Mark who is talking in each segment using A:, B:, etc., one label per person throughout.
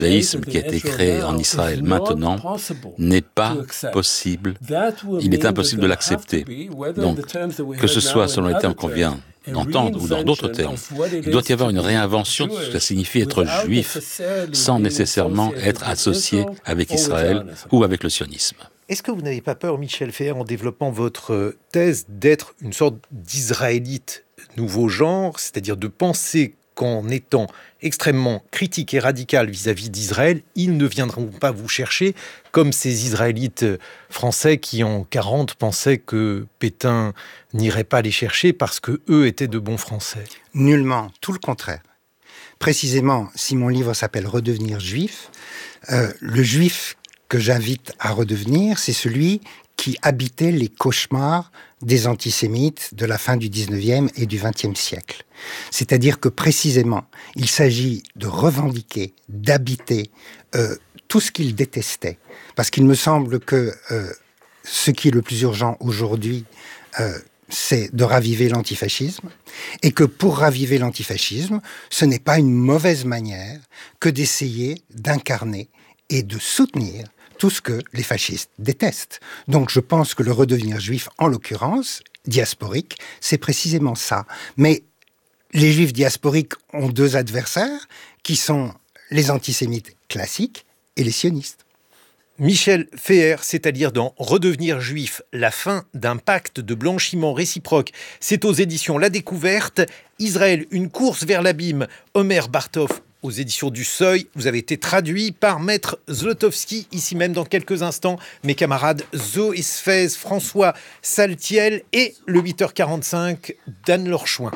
A: judaïsme qui a été créé en Israël maintenant n'est pas possible. Il est impossible de l'accepter. Donc, que ce soit selon les termes qu'on vient d'entendre ou dans d'autres termes, il doit y avoir une réinvention de ce que ça signifie être juif sans nécessairement être associé avec Israël ou avec le sionisme.
B: Est-ce que vous n'avez pas peur, Michel Feher, en développant votre thèse, d'être une sorte d'israélite nouveau genre, c'est-à-dire de penser qu'en étant extrêmement critique et radical vis-à-vis d'Israël, ils ne viendront pas vous chercher, comme ces Israélites français qui, en 40, pensaient que Pétain n'irait pas les chercher parce qu'eux étaient de bons Français?
C: Nullement, tout le contraire. Précisément, si mon livre s'appelle « Redevenir juif », le juif que j'invite à redevenir, c'est celui qui habitait les cauchemars des antisémites de la fin du 19e et du 20e siècle. C'est-à-dire que précisément, il s'agit de revendiquer, d'habiter tout ce qu'ils détestaient. Parce qu'il me semble que ce qui est le plus urgent aujourd'hui, c'est de raviver l'antifascisme, et que pour raviver l'antifascisme, ce n'est pas une mauvaise manière que d'essayer d'incarner et de soutenir tout ce que les fascistes détestent. Donc je pense que le redevenir juif, en l'occurrence, diasporique, c'est précisément ça. Mais les juifs diasporiques ont deux adversaires, qui sont les antisémites classiques et les sionistes.
B: Michel Feher, c'est-à-dire dans Redevenir juif, la fin d'un pacte de blanchiment réciproque. C'est aux éditions La Découverte. Israël, une course vers l'abîme. Omer Bartov, aux éditions du Seuil. Vous avez été traduit par Maître Zlotowski, ici même dans quelques instants. Mes camarades Zoé Sfez, François Saltiel et le 8h45 d'Anne-Laure Chouin.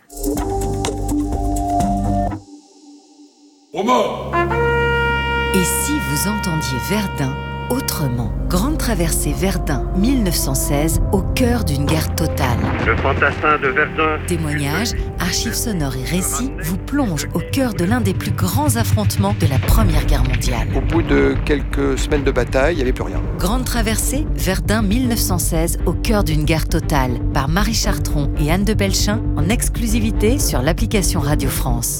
D: Et si vous entendiez Verdun autrement? Grande traversée Verdun 1916, au cœur d'une guerre totale.
E: Le fantassin de Verdun.
D: Témoignages, archives sonores et récits vous plongent au cœur de l'un des plus grands affrontements de la Première Guerre mondiale.
F: Au bout de quelques semaines de bataille, il n'y avait plus rien.
D: Grande traversée Verdun 1916, au cœur d'une guerre totale, par Marie Chartron et Anne de Belchin, en exclusivité sur l'application Radio France.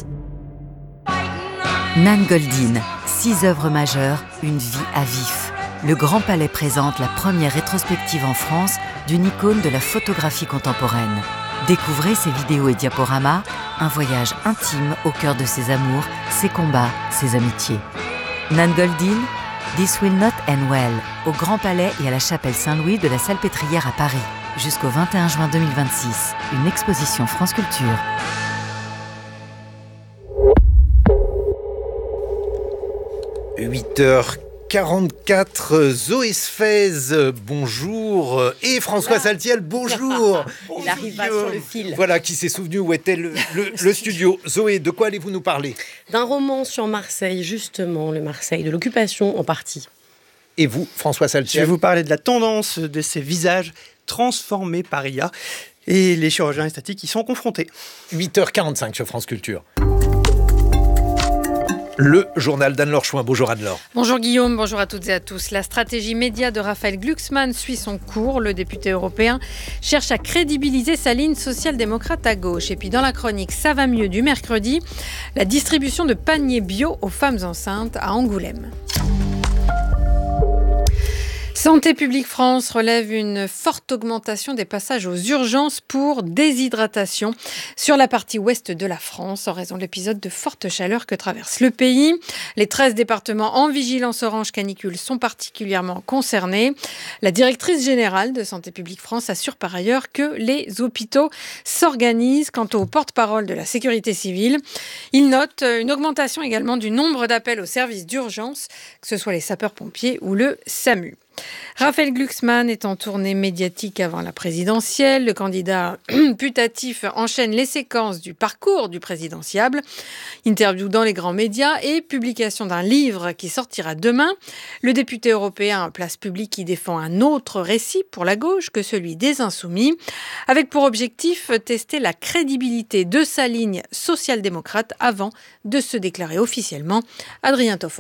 D: Nan Goldin, 6 œuvres majeures, une vie à vif. Le Grand Palais présente la première rétrospective en France d'une icône de la photographie contemporaine. Découvrez ses vidéos et diaporamas, un voyage intime au cœur de ses amours, ses combats, ses amitiés. Nan Goldin, This Will Not End Well, au Grand Palais et à la Chapelle Saint-Louis de la Salpêtrière à Paris, jusqu'au 21 juin 2026. Une exposition France Culture.
B: 8h44, Zoé Sfez, bonjour, et François Saltiel, bonjour.
G: Il arrive sur le fil.
B: Voilà, qui s'est souvenu où était le studio. Zoé, de quoi allez-vous nous parler?
G: D'un roman sur Marseille, justement, le Marseille de l'occupation en partie.
B: Et vous, François Saltiel?
H: Je vais vous parler de la tendance de ces visages transformés par IA et les chirurgiens esthétiques qui sont confrontés.
B: 8h45 sur France Culture. Le journal d'Anne-Laure Chouin. Bonjour Anne-Laure.
I: Bonjour Guillaume, bonjour à toutes et à tous. La stratégie média de Raphaël Glucksmann suit son cours. Le député européen cherche à crédibiliser sa ligne social-démocrate à gauche. Et puis dans la chronique Ça va mieux du mercredi, la distribution de paniers bio aux femmes enceintes à Angoulême. Santé publique France relève une forte augmentation des passages aux urgences pour déshydratation sur la partie ouest de la France en raison de l'épisode de forte chaleur que traverse le pays. Les 13 départements en vigilance orange canicule sont particulièrement concernés. La directrice générale de Santé publique France assure par ailleurs que les hôpitaux s'organisent quant au porte-parole de la sécurité civile. Il note une augmentation également du nombre d'appels aux services d'urgence, que ce soit les sapeurs-pompiers ou le SAMU. Raphaël Glucksmann est en tournée médiatique avant la présidentielle. Le candidat putatif enchaîne les séquences du parcours du présidentiable. Interview dans les grands médias et publication d'un livre qui sortira demain. Le député européen en place publique qui défend un autre récit pour la gauche que celui des Insoumis, avec pour objectif tester la crédibilité de sa ligne social-démocrate avant de se déclarer officiellement. Adrien Toffolet.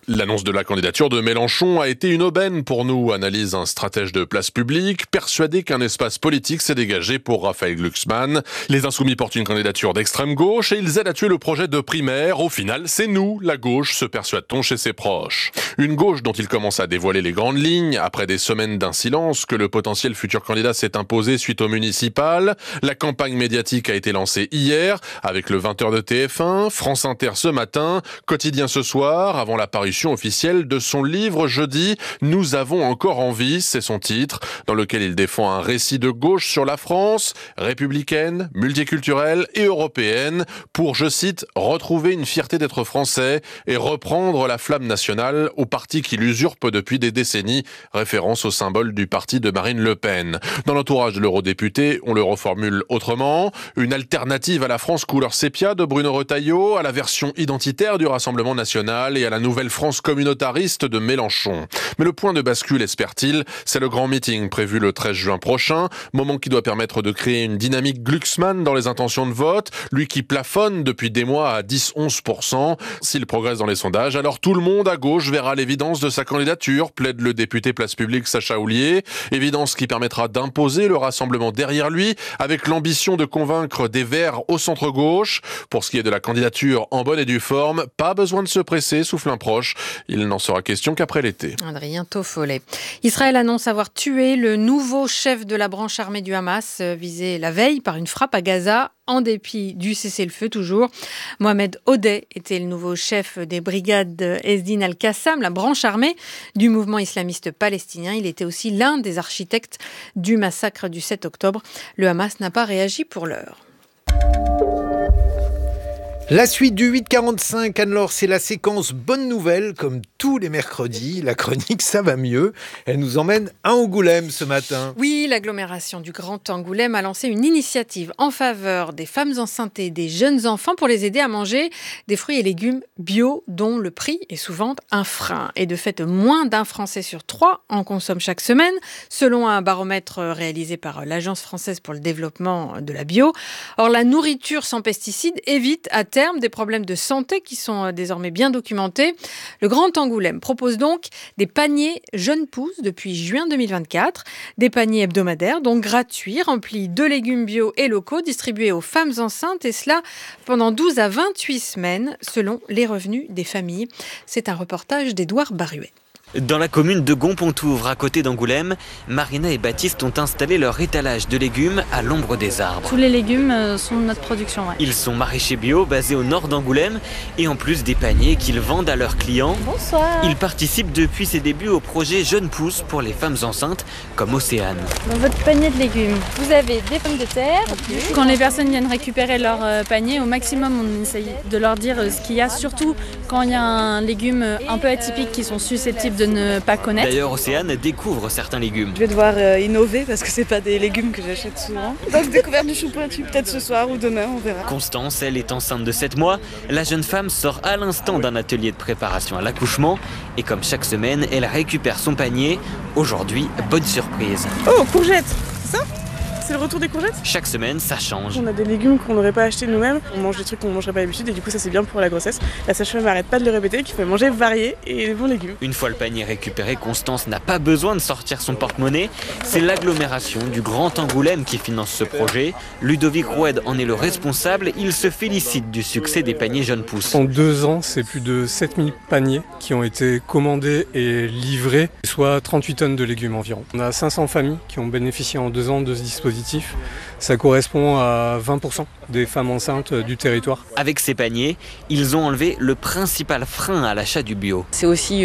J: L'annonce de la candidature de Mélenchon a été une aubaine pour nous, analyse un stratège de place publique, persuadé qu'un espace politique s'est dégagé pour Raphaël Glucksmann. Les Insoumis portent une candidature d'extrême gauche et ils aident à tuer le projet de primaire. Au final, c'est nous, la gauche, se persuade-t-on chez ses proches. Une gauche dont il commence à dévoiler les grandes lignes, après des semaines d'un silence que le potentiel futur candidat s'est imposé suite au municipal. La campagne médiatique a été lancée hier, avec le 20h de TF1, France Inter ce matin, Quotidien ce soir, avant la parution officielle de son livre jeudi « Nous avons encore envie », c'est son titre, dans lequel il défend un récit de gauche sur la France, républicaine, multiculturelle et européenne, pour, je cite, « retrouver une fierté d'être français et reprendre la flamme nationale au parti qui l'usurpe depuis des décennies », référence au symbole du parti de Marine Le Pen. Dans l'entourage de l'eurodéputé, on le reformule autrement, une alternative à la France couleur sépia de Bruno Retailleau, à la version identitaire du Rassemblement national et à la nouvelle France communautariste de Mélenchon. Mais le point de bascule, espère-t-il, c'est le grand meeting prévu le 13 juin prochain, moment qui doit permettre de créer une dynamique Glucksmann dans les intentions de vote, lui qui plafonne depuis des mois à 10-11%. S'il progresse dans les sondages, alors tout le monde à gauche verra l'évidence de sa candidature, plaide le député Place Publique Sacha Houlié, évidence qui permettra d'imposer le rassemblement derrière lui, avec l'ambition de convaincre des Verts au centre-gauche. Pour ce qui est de la candidature en bonne et due forme, pas besoin de se presser, souffle un proche. Il n'en sera question qu'après l'été.
I: Adrien Toffolet. Israël annonce avoir tué le nouveau chef de la branche armée du Hamas, visé la veille par une frappe à Gaza, en dépit du cessez-le-feu toujours. Mohamed Odeh était le nouveau chef des brigades Esdin al-Qassam, la branche armée du mouvement islamiste palestinien. Il était aussi l'un des architectes du massacre du 7 octobre. Le Hamas n'a pas réagi pour l'heure.
B: La suite du 8-45, Anne-Laure, c'est la séquence Bonne Nouvelle, comme tous les mercredis. La chronique, ça va mieux. Elle nous emmène à Angoulême ce matin.
I: Oui, l'agglomération du Grand Angoulême a lancé une initiative en faveur des femmes enceintes et des jeunes enfants pour les aider à manger des fruits et légumes bio, dont le prix est souvent un frein. Et de fait, moins d'un Français sur 3 en consomme chaque semaine, selon un baromètre réalisé par l'Agence française pour le développement de la bio. Or, la nourriture sans pesticides évite à terme des problèmes de santé qui sont désormais bien documentés. Le Grand Angoulême propose donc des paniers jeunes pousses depuis juin 2024, des paniers hebdomadaires, donc gratuits, remplis de légumes bio et locaux, distribués aux femmes enceintes, et cela pendant 12 à 28 semaines, selon les revenus des familles. C'est un reportage d'Édouard Baruet.
K: Dans la commune de Gonpontouvre, à côté d'Angoulême, Marina et Baptiste ont installé leur étalage de légumes à l'ombre des arbres.
L: Tous les légumes sont de notre production. Ouais.
K: Ils sont maraîchers bio, basés au nord d'Angoulême, et en plus des paniers qu'ils vendent à leurs clients.
L: Bonsoir.
K: Ils participent depuis ses débuts au projet Jeunes Pousses pour les femmes enceintes, comme Océane.
L: Dans votre panier de légumes, vous avez des pommes de terre. Okay. Quand les personnes viennent récupérer leur panier, au maximum, on essaye de leur dire ce qu'il y a, surtout quand il y a un légume un peu atypique qui sont susceptibles de ne pas connaître.
K: D'ailleurs, Océane découvre certains légumes.
M: Je vais devoir innover parce que c'est pas des légumes que j'achète souvent. Donc découverte du chou pointu peut-être ce soir ou demain, on verra.
K: Constance, elle est enceinte de 7 mois. La jeune femme sort à l'instant d'un atelier de préparation à l'accouchement et comme chaque semaine, elle récupère son panier. Aujourd'hui, bonne surprise.
M: Oh, courgettes, c'est ça ? C'est le retour des courgettes ?
K: Chaque semaine, ça change.
M: On a des légumes qu'on n'aurait pas achetés nous-mêmes. On mange des trucs qu'on ne mangerait pas d'habitude et du coup ça c'est bien pour la grossesse. La sage-femme n'arrête pas de le répéter qu'il faut manger varié et des bons légumes.
K: Une fois le panier récupéré, Constance n'a pas besoin de sortir son porte-monnaie. C'est l'agglomération du Grand Angoulême qui finance ce projet. Ludovic Roued en est le responsable. Il se félicite du succès des paniers Jeunes Pousses.
N: En 2 ans, c'est plus de 7000 paniers qui ont été commandés et livrés, soit 38 tonnes de légumes environ. On a 500 familles qui ont bénéficié en 2 ans de ce dispositif. Ça correspond à 20% des femmes enceintes du territoire.
K: Avec ces paniers, ils ont enlevé le principal frein à l'achat du bio.
O: C'est aussi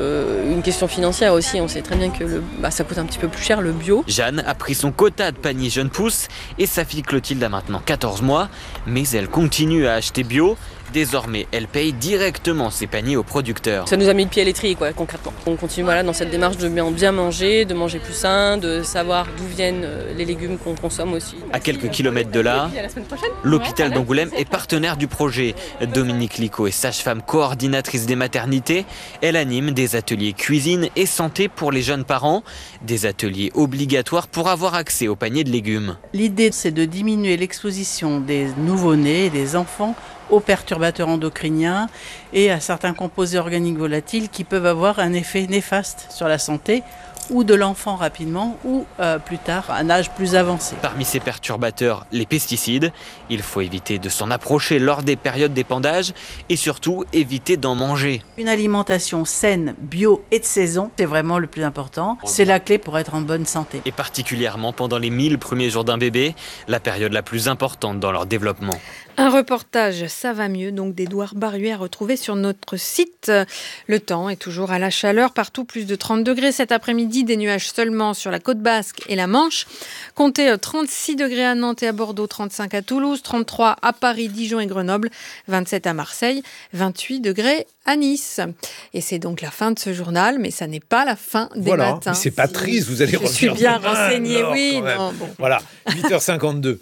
O: une question financière aussi. On sait très bien que ça coûte un petit peu plus cher le bio.
K: Jeanne a pris son quota de paniers Jeunes Pousses et sa fille Clotilde a maintenant 14 mois. Mais elle continue à acheter bio. Désormais, elle paye directement ses paniers aux producteurs.
O: Ça nous a mis le pied à l'étrier, concrètement. On continue dans cette démarche de bien manger, de manger plus sain, de savoir d'où viennent les légumes qu'on consomme aussi.
K: À quelques kilomètres de là, l'hôpital d'Angoulême est partenaire du projet. Dominique Licot est sage-femme coordinatrice des maternités. Elle anime des ateliers cuisine et santé pour les jeunes parents, des ateliers obligatoires pour avoir accès aux paniers de légumes.
P: L'idée, c'est de diminuer l'exposition des nouveau-nés et des enfants aux perturbateurs endocriniens et à certains composés organiques volatiles qui peuvent avoir un effet néfaste sur la santé ou de l'enfant rapidement ou plus tard à un âge plus avancé.
K: Parmi ces perturbateurs, les pesticides. Il faut éviter de s'en approcher lors des périodes d'épandage et surtout éviter d'en manger.
P: Une alimentation saine, bio et de saison, c'est vraiment le plus important. C'est la clé pour être en bonne santé.
K: Et particulièrement pendant les 1000 premiers jours d'un bébé, la période la plus importante dans leur développement.
I: Un reportage, ça va mieux, donc d'Édouard Barruet à retrouver sur notre site. Le temps est toujours à la chaleur, partout plus de 30 degrés. Cet après-midi, des nuages seulement sur la côte basque et la Manche. Comptez 36 degrés à Nantes et à Bordeaux, 35 à Toulouse, 33 à Paris, Dijon et Grenoble, 27 à Marseille, 28 degrés à Nice. Et c'est donc la fin de ce journal, mais ça n'est pas la fin des matins.
B: Mais c'est pas triste, vous allez revenir.
I: Je suis bien renseignée, oui.
B: Non, bon. Voilà, 8h52.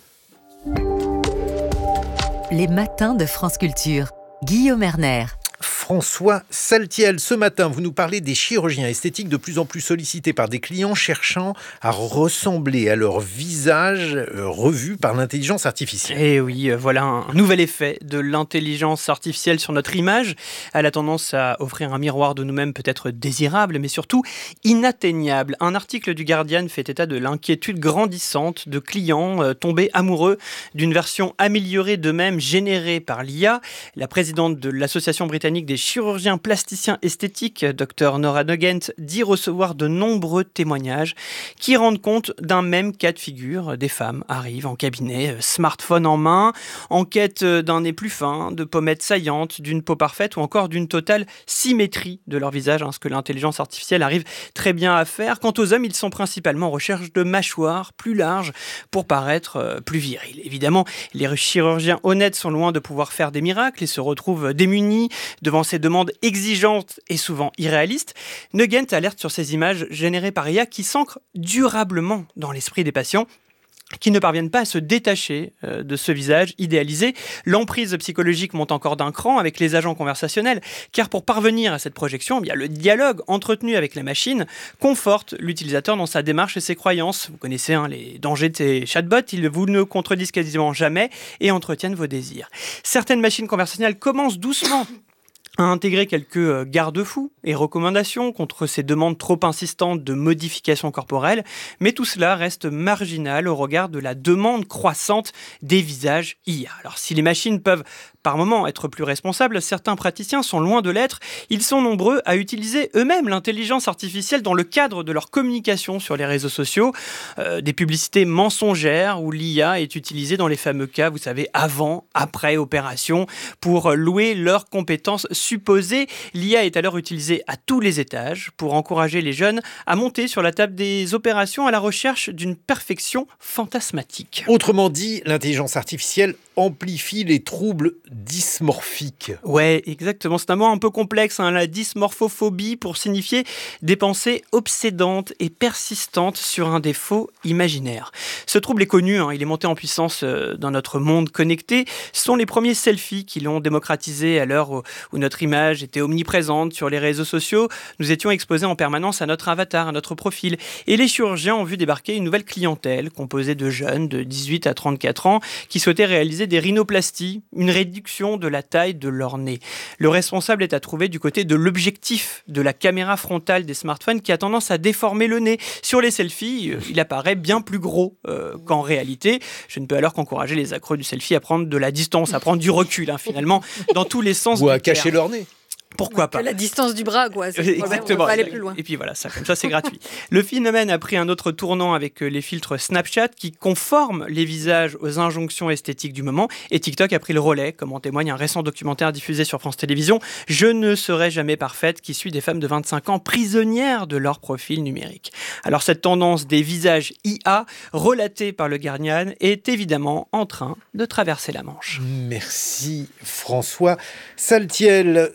D: Les matins de France Culture. Guillaume Erner.
B: François Saltiel, ce matin, vous nous parlez des chirurgiens esthétiques de plus en plus sollicités par des clients cherchant à ressembler à leur visage revu par l'intelligence artificielle.
H: Et oui, voilà un nouvel effet de l'intelligence artificielle sur notre image. Elle a tendance à offrir un miroir de nous-mêmes peut-être désirable, mais surtout inatteignable. Un article du Guardian fait état de l'inquiétude grandissante de clients tombés amoureux d'une version améliorée d'eux-mêmes générée par l'IA. La présidente de l'Association britannique des chirurgiens plasticiens esthétiques, Dr Nora Nugent, dit recevoir de nombreux témoignages qui rendent compte d'un même cas de figure. Des femmes arrivent en cabinet, smartphone en main, en quête d'un nez plus fin, de pommettes saillantes, d'une peau parfaite ou encore d'une totale symétrie de leur visage, ce que l'intelligence artificielle arrive très bien à faire. Quant aux hommes, ils sont principalement en recherche de mâchoires plus larges pour paraître plus virils. Évidemment, les chirurgiens honnêtes sont loin de pouvoir faire des miracles et se retrouvent démunis devant ces demandes exigeantes et souvent irréalistes. Nugent alerte sur ces images générées par IA qui s'ancrent durablement dans l'esprit des patients, qui ne parviennent pas à se détacher de ce visage idéalisé. L'emprise psychologique monte encore d'un cran avec les agents conversationnels, car pour parvenir à cette projection, le dialogue entretenu avec la machine conforte l'utilisateur dans sa démarche et ses croyances. Vous connaissez les dangers de ces chatbots, ils vous ne contredisent quasiment jamais et entretiennent vos désirs. Certaines machines conversationnelles commencent doucement à intégrer quelques garde-fous et recommandations contre ces demandes trop insistantes de modification corporelle, mais tout cela reste marginal au regard de la demande croissante des visages IA. Alors si les machines peuvent par moments être plus responsables, certains praticiens sont loin de l'être. Ils sont nombreux à utiliser eux-mêmes l'intelligence artificielle dans le cadre de leur communication sur les réseaux sociaux. Des publicités mensongères où l'IA est utilisée dans les fameux cas, vous savez, avant, après opération, pour louer leurs compétences supposées. L'IA est alors utilisée à tous les étages pour encourager les jeunes à monter sur la table des opérations à la recherche d'une perfection fantasmatique.
B: Autrement dit, l'intelligence artificielle amplifie les troubles dysmorphiques.
H: Ouais, exactement. C'est un mot un peu complexe, la dysmorphophobie, pour signifier des pensées obsédantes et persistantes sur un défaut imaginaire. Ce trouble est connu, il est monté en puissance dans notre monde connecté. Ce sont les premiers selfies qui l'ont démocratisé à l'heure où notre image était omniprésente sur les réseaux sociaux. Nous étions exposés en permanence à notre avatar, à notre profil. Et les chirurgiens ont vu débarquer une nouvelle clientèle composée de jeunes de 18 à 34 ans qui souhaitaient réaliser des rhinoplasties, une réduction de la taille de leur nez. Le responsable est à trouver du côté de l'objectif de la caméra frontale des smartphones qui a tendance à déformer le nez. Sur les selfies, il apparaît bien plus gros qu'en réalité. Je ne peux alors qu'encourager les accros du selfie à prendre de la distance, à prendre du recul finalement, dans tous les sens.
B: Ou à cacher leur nez.
H: Pourquoi pas ?
I: La distance du bras, quoi.
H: Exactement.
I: On va aller plus loin.
H: Et puis voilà, comme ça, c'est gratuit. Le phénomène a pris un autre tournant avec les filtres Snapchat qui conforment les visages aux injonctions esthétiques du moment. Et TikTok a pris le relais, comme en témoigne un récent documentaire diffusé sur France Télévisions, « Je ne serai jamais parfaite » qui suit des femmes de 25 ans prisonnières de leur profil numérique. Alors cette tendance des visages IA, relatée par le Guardian, est évidemment en train de traverser la Manche.
B: Merci François Saltiel. Zoé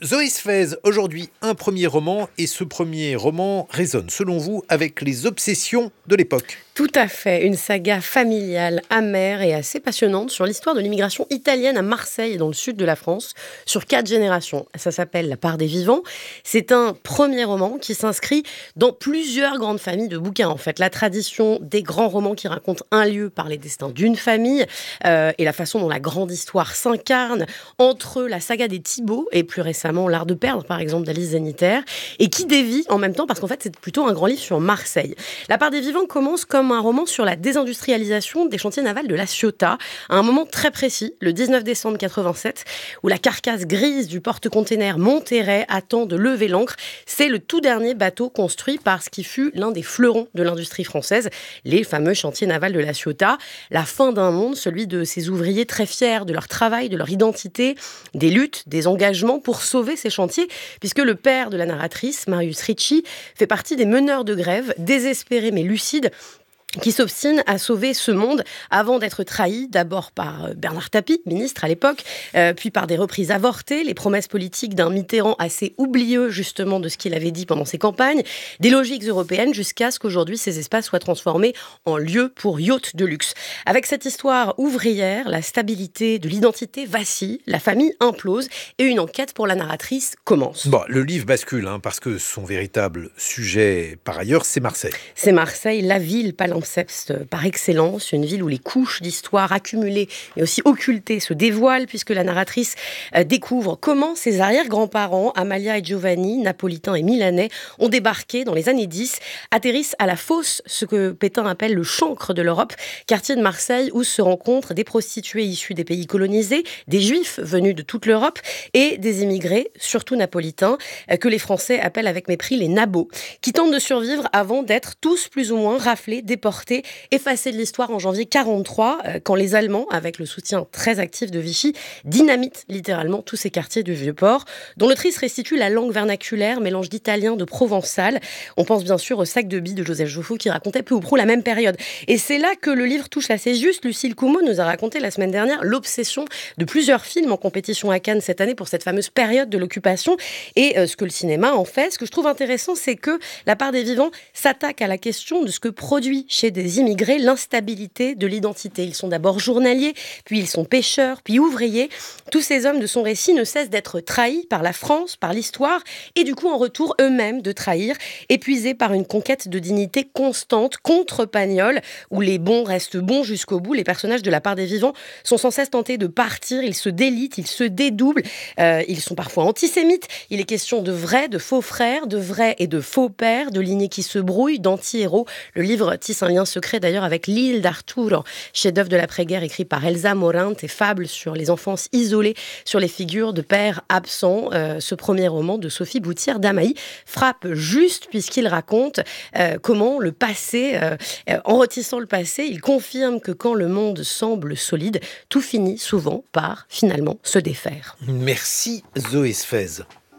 B: Fez, aujourd'hui un premier roman, et ce premier roman résonne, selon vous, avec les obsessions de l'époque.
G: Tout à fait, une saga familiale, amère et assez passionnante sur l'histoire de l'immigration italienne à Marseille et dans le sud de la France, sur 4 générations. Ça s'appelle La part des vivants. C'est un premier roman qui s'inscrit dans plusieurs grandes familles de bouquins, en fait. La tradition des grands romans qui racontent un lieu par les destins d'une famille et la façon dont la grande histoire s'incarne entre la saga des Thibault et plus récemment L'Art de perdre, par exemple, d'Alice Zeniter, et qui dévie en même temps parce qu'en fait, c'est plutôt un grand livre sur Marseille. La part des vivants commence comme un roman sur la désindustrialisation des chantiers navals de La Ciotat, à un moment très précis, le 19 décembre 87, où la carcasse grise du porte-container Monterrey attend de lever l'ancre. C'est le tout dernier bateau construit par ce qui fut l'un des fleurons de l'industrie française, les fameux chantiers navals de La Ciotat. La fin d'un monde, celui de ces ouvriers très fiers de leur travail, de leur identité, des luttes, des engagements pour sauver ces chantiers, puisque le père de la narratrice, Marius Ricci, fait partie des meneurs de grève, désespérés mais lucides, qui s'obstine à sauver ce monde avant d'être trahi, d'abord par Bernard Tapie, ministre à l'époque, puis par des reprises avortées, les promesses politiques d'un Mitterrand assez oublieux justement de ce qu'il avait dit pendant ses campagnes, des logiques européennes jusqu'à ce qu'aujourd'hui ces espaces soient transformés en lieux pour yachts de luxe. Avec cette histoire ouvrière, la stabilité de l'identité vacille, la famille implose et une enquête pour la narratrice commence.
B: Bon, le livre bascule, parce que son véritable sujet, par ailleurs, c'est Marseille.
G: C'est Marseille, la ville palimpseste par excellence, une ville où les couches d'histoire accumulées mais aussi occultées se dévoilent puisque la narratrice découvre comment ses arrière-grands-parents, Amalia et Giovanni, napolitains et milanais, ont débarqué dans les années 10, atterrissent à la Fosse, ce que Pétain appelle le chancre de l'Europe, quartier de Marseille où se rencontrent des prostituées issues des pays colonisés, des juifs venus de toute l'Europe et des immigrés, surtout napolitains, que les Français appellent avec mépris les nabos, qui tentent de survivre avant d'être tous plus ou moins raflés, déportés, effacés de l'histoire en janvier 1943, quand les Allemands, avec le soutien très actif de Vichy, dynamitent littéralement tous ces quartiers du Vieux-Port, dont l'autrice restitue la langue vernaculaire, mélange d'italien, de provençal. On pense bien sûr au Sac de billes de Joseph Joffo qui racontait peu ou prou la même période. Et c'est là que le livre touche assez juste. Lucille Coumeau nous a raconté la semaine dernière l'obsession de plusieurs films en compétition à Cannes cette année pour cette fameuse période de l'occupation et ce que le cinéma en fait. Ce que je trouve intéressant, c'est que La part des vivants s'attaque à la question de ce que produit chez des immigrés l'instabilité de l'identité. Ils sont d'abord journaliers, puis ils sont pêcheurs, puis ouvriers. Tous ces hommes de son récit ne cessent d'être trahis par la France, par l'histoire, et du coup en retour eux-mêmes de trahir, épuisés par une conquête de dignité constante contre Pagnol, où les bons restent bons jusqu'au bout. Les personnages de La part des vivants sont sans cesse tentés de partir, ils se délitent, ils se dédoublent, ils sont parfois antisémites. Il est question de vrais, de faux frères, de vrais et de faux pères, de lignées qui se brouillent, d'anti-héros. Le livre tisse un lien secret d'ailleurs avec L'île d'Arturo, chef-d'œuvre de l'après-guerre écrit par Elsa Morante et fable sur les enfances isolées, sur les figures de pères absents. Ce premier roman de Sophie Boutière d'Amaï frappe juste puisqu'il raconte comment le passé, en retissant le passé, il confirme que quand le monde semble solide, tout finit souvent par finalement se défaire.
B: Merci Zoé Sfez.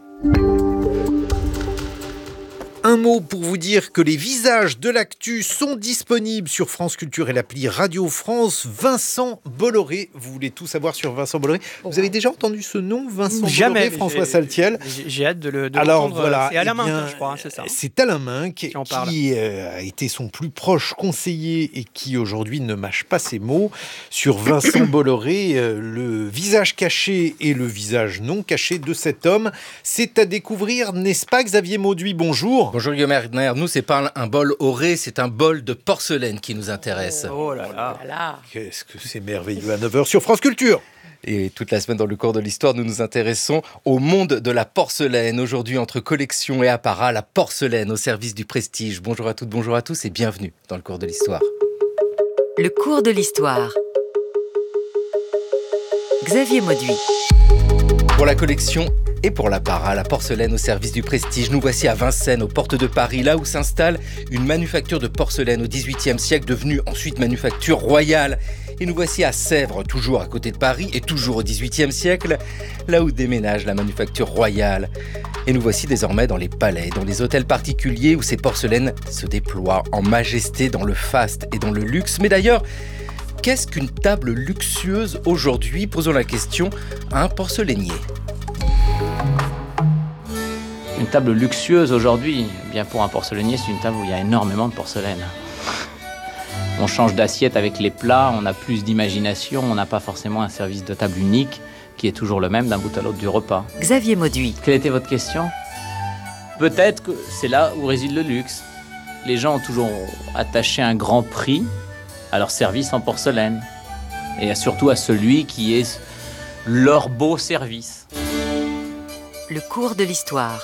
B: Un mot pour vous dire que les visages de l'actu sont disponibles sur France Culture et l'appli Radio France. Vincent Bolloré, vous voulez tout savoir sur Vincent Bolloré. Vous avez déjà entendu ce nom, Vincent Bolloré, François Saltiel?
H: J'ai hâte de le
B: Alors
H: entendre.
B: voilà,
H: c'est Alain Minc, je crois, c'est ça.
B: C'est Alain Minc qui a été son plus proche conseiller et qui aujourd'hui ne mâche pas ses mots sur Vincent Bolloré, le visage caché et le visage non caché de cet homme. C'est à découvrir, n'est-ce pas Xavier Mauduit? Bonjour.
Q: Bonjour Guillaume Erner, nous c'est pas un bol auré, c'est un bol de porcelaine qui nous intéresse.
H: Oh là là.
B: Qu'est-ce que c'est merveilleux à 9h sur France Culture.
Q: Et toute la semaine dans le cours de l'histoire, nous nous intéressons au monde de la porcelaine. Aujourd'hui, entre collection et apparat, la porcelaine au service du prestige. Bonjour à toutes, bonjour à tous et bienvenue dans le cours de l'histoire.
D: Le cours de l'histoire. Xavier Mauduit.
Q: Pour la collection et pour l'apparat, la porcelaine au service du prestige, nous voici à Vincennes, aux portes de Paris, là où s'installe une manufacture de porcelaine au XVIIIe siècle, devenue ensuite manufacture royale. Et nous voici à Sèvres, toujours à côté de Paris, et toujours au XVIIIe siècle, là où déménage la manufacture royale. Et nous voici désormais dans les palais, dans les hôtels particuliers où ces porcelaines se déploient en majesté dans le faste et dans le luxe. Mais d'ailleurs, qu'est-ce qu'une table luxueuse aujourd'hui? Posons la question à un porcelainier.
R: Une table luxueuse aujourd'hui, bien pour un porcelainier, c'est une table où il y a énormément de porcelaine. On change d'assiette avec les plats, on a plus d'imagination, on n'a pas forcément un service de table unique qui est toujours le même d'un bout à l'autre du repas.
D: Xavier Mauduit.
R: Quelle était votre question ? Peut-être que c'est là où réside le luxe. Les gens ont toujours attaché un grand prix à leur service en porcelaine et surtout à celui qui est leur beau service.
D: Le cours de l'histoire.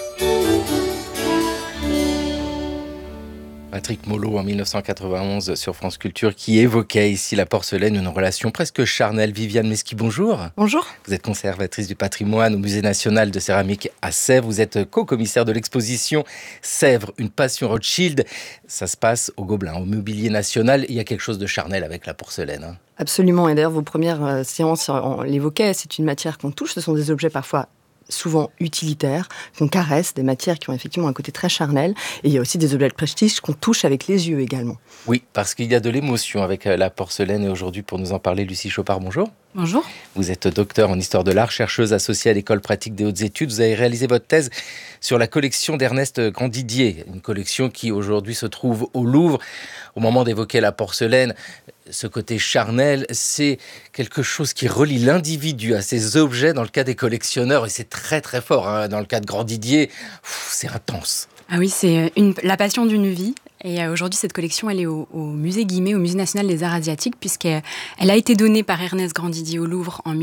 Q: Patrick Mollo en 1991 sur France Culture qui évoquait ici la porcelaine, une relation presque charnelle. Viviane Mesqui, bonjour.
S: Bonjour.
Q: Vous êtes conservatrice du patrimoine au Musée national de céramique à Sèvres. Vous êtes co-commissaire de l'exposition Sèvres, une passion Rothschild. Ça se passe au Gobelin, au Mobilier National. Il y a quelque chose de charnel avec la porcelaine.
S: Absolument. Et d'ailleurs, vos premières séances, on l'évoquait, c'est une matière qu'on touche. Ce sont des objets parfois souvent utilitaires, qu'on caresse, des matières qui ont effectivement un côté très charnel. Et il y a aussi des objets de prestige qu'on touche avec les yeux également.
Q: Oui, parce qu'il y a de l'émotion avec la porcelaine. Et aujourd'hui, pour nous en parler, Lucie Chopard, bonjour.
S: Bonjour.
Q: Vous êtes docteur en histoire de l'art, chercheuse associée à l'École pratique des hautes études. Vous avez réalisé votre thèse sur la collection d'Ernest Grandidier, une collection qui aujourd'hui se trouve au Louvre. Au moment d'évoquer la porcelaine, ce côté charnel, c'est quelque chose qui relie l'individu à ses objets dans le cas des collectionneurs. Et c'est très très fort, hein. Dans le cas de Grandidier, c'est intense.
T: Ah oui, c'est la passion d'une vie. Et aujourd'hui, cette collection, elle est au musée Guimet, au Musée national des arts asiatiques, puisqu'elle a été donnée par Ernest Grandidier au Louvre en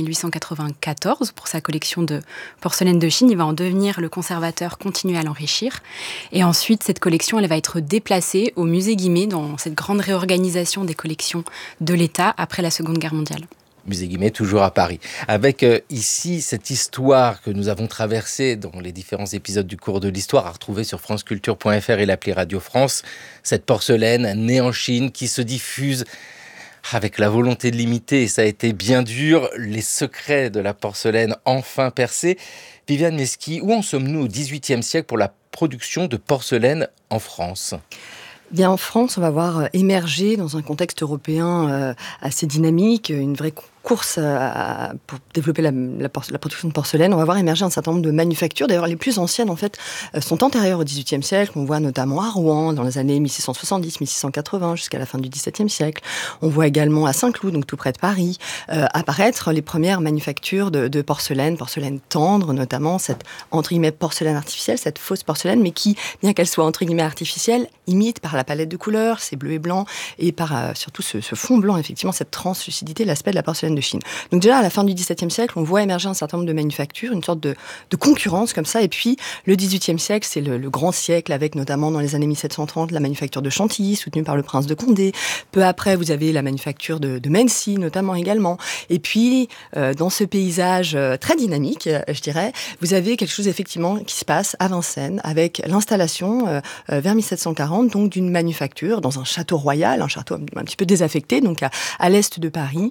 T: 1894 pour sa collection de porcelaine de Chine. Il va en devenir le conservateur, continuer à l'enrichir. Et ensuite, cette collection, elle va être déplacée au musée Guimet dans cette grande réorganisation des collections de l'État après la Seconde Guerre mondiale.
Q: Musée Guimet, toujours à Paris. Avec ici cette histoire que nous avons traversée dans les différents épisodes du cours de l'histoire, à retrouver sur franceculture.fr et l'appli Radio France. Cette porcelaine née en Chine qui se diffuse avec la volonté de l'imiter. Et ça a été bien dur. Les secrets de la porcelaine enfin percés. Viviane Mesqui, où en sommes-nous au XVIIIe siècle pour la production de porcelaine en France ?
S: Bien, en France, on va voir émerger dans un contexte européen assez dynamique, une vraie course pour développer la production de porcelaine. On va voir émerger un certain nombre de manufactures. D'ailleurs, les plus anciennes, en fait, sont antérieures au XVIIIe siècle. On voit notamment à Rouen, dans les années 1670-1680, jusqu'à la fin du XVIIe siècle. On voit également à Saint-Cloud, donc tout près de Paris, apparaître les premières manufactures de porcelaine tendre, notamment cette, entre guillemets, porcelaine artificielle, cette fausse porcelaine, mais qui, bien qu'elle soit, entre guillemets, artificielle, imite par la palette de couleurs, ces bleus et blancs, et par surtout ce fond blanc, effectivement, cette translucidité, l'aspect de la porcelaine de Chine. Donc déjà, à la fin du XVIIe siècle, on voit émerger un certain nombre de manufactures, une sorte de concurrence comme ça. Et puis, le XVIIIe siècle, c'est le grand siècle avec notamment dans les années 1730 la manufacture de Chantilly, soutenue par le prince de Condé. Peu après, vous avez la manufacture de Mency, notamment également. Et puis, dans ce paysage très dynamique, je dirais, vous avez quelque chose effectivement qui se passe à Vincennes avec l'installation vers 1740 donc d'une manufacture dans un château royal, un château un petit peu désaffecté, donc à l'est de Paris.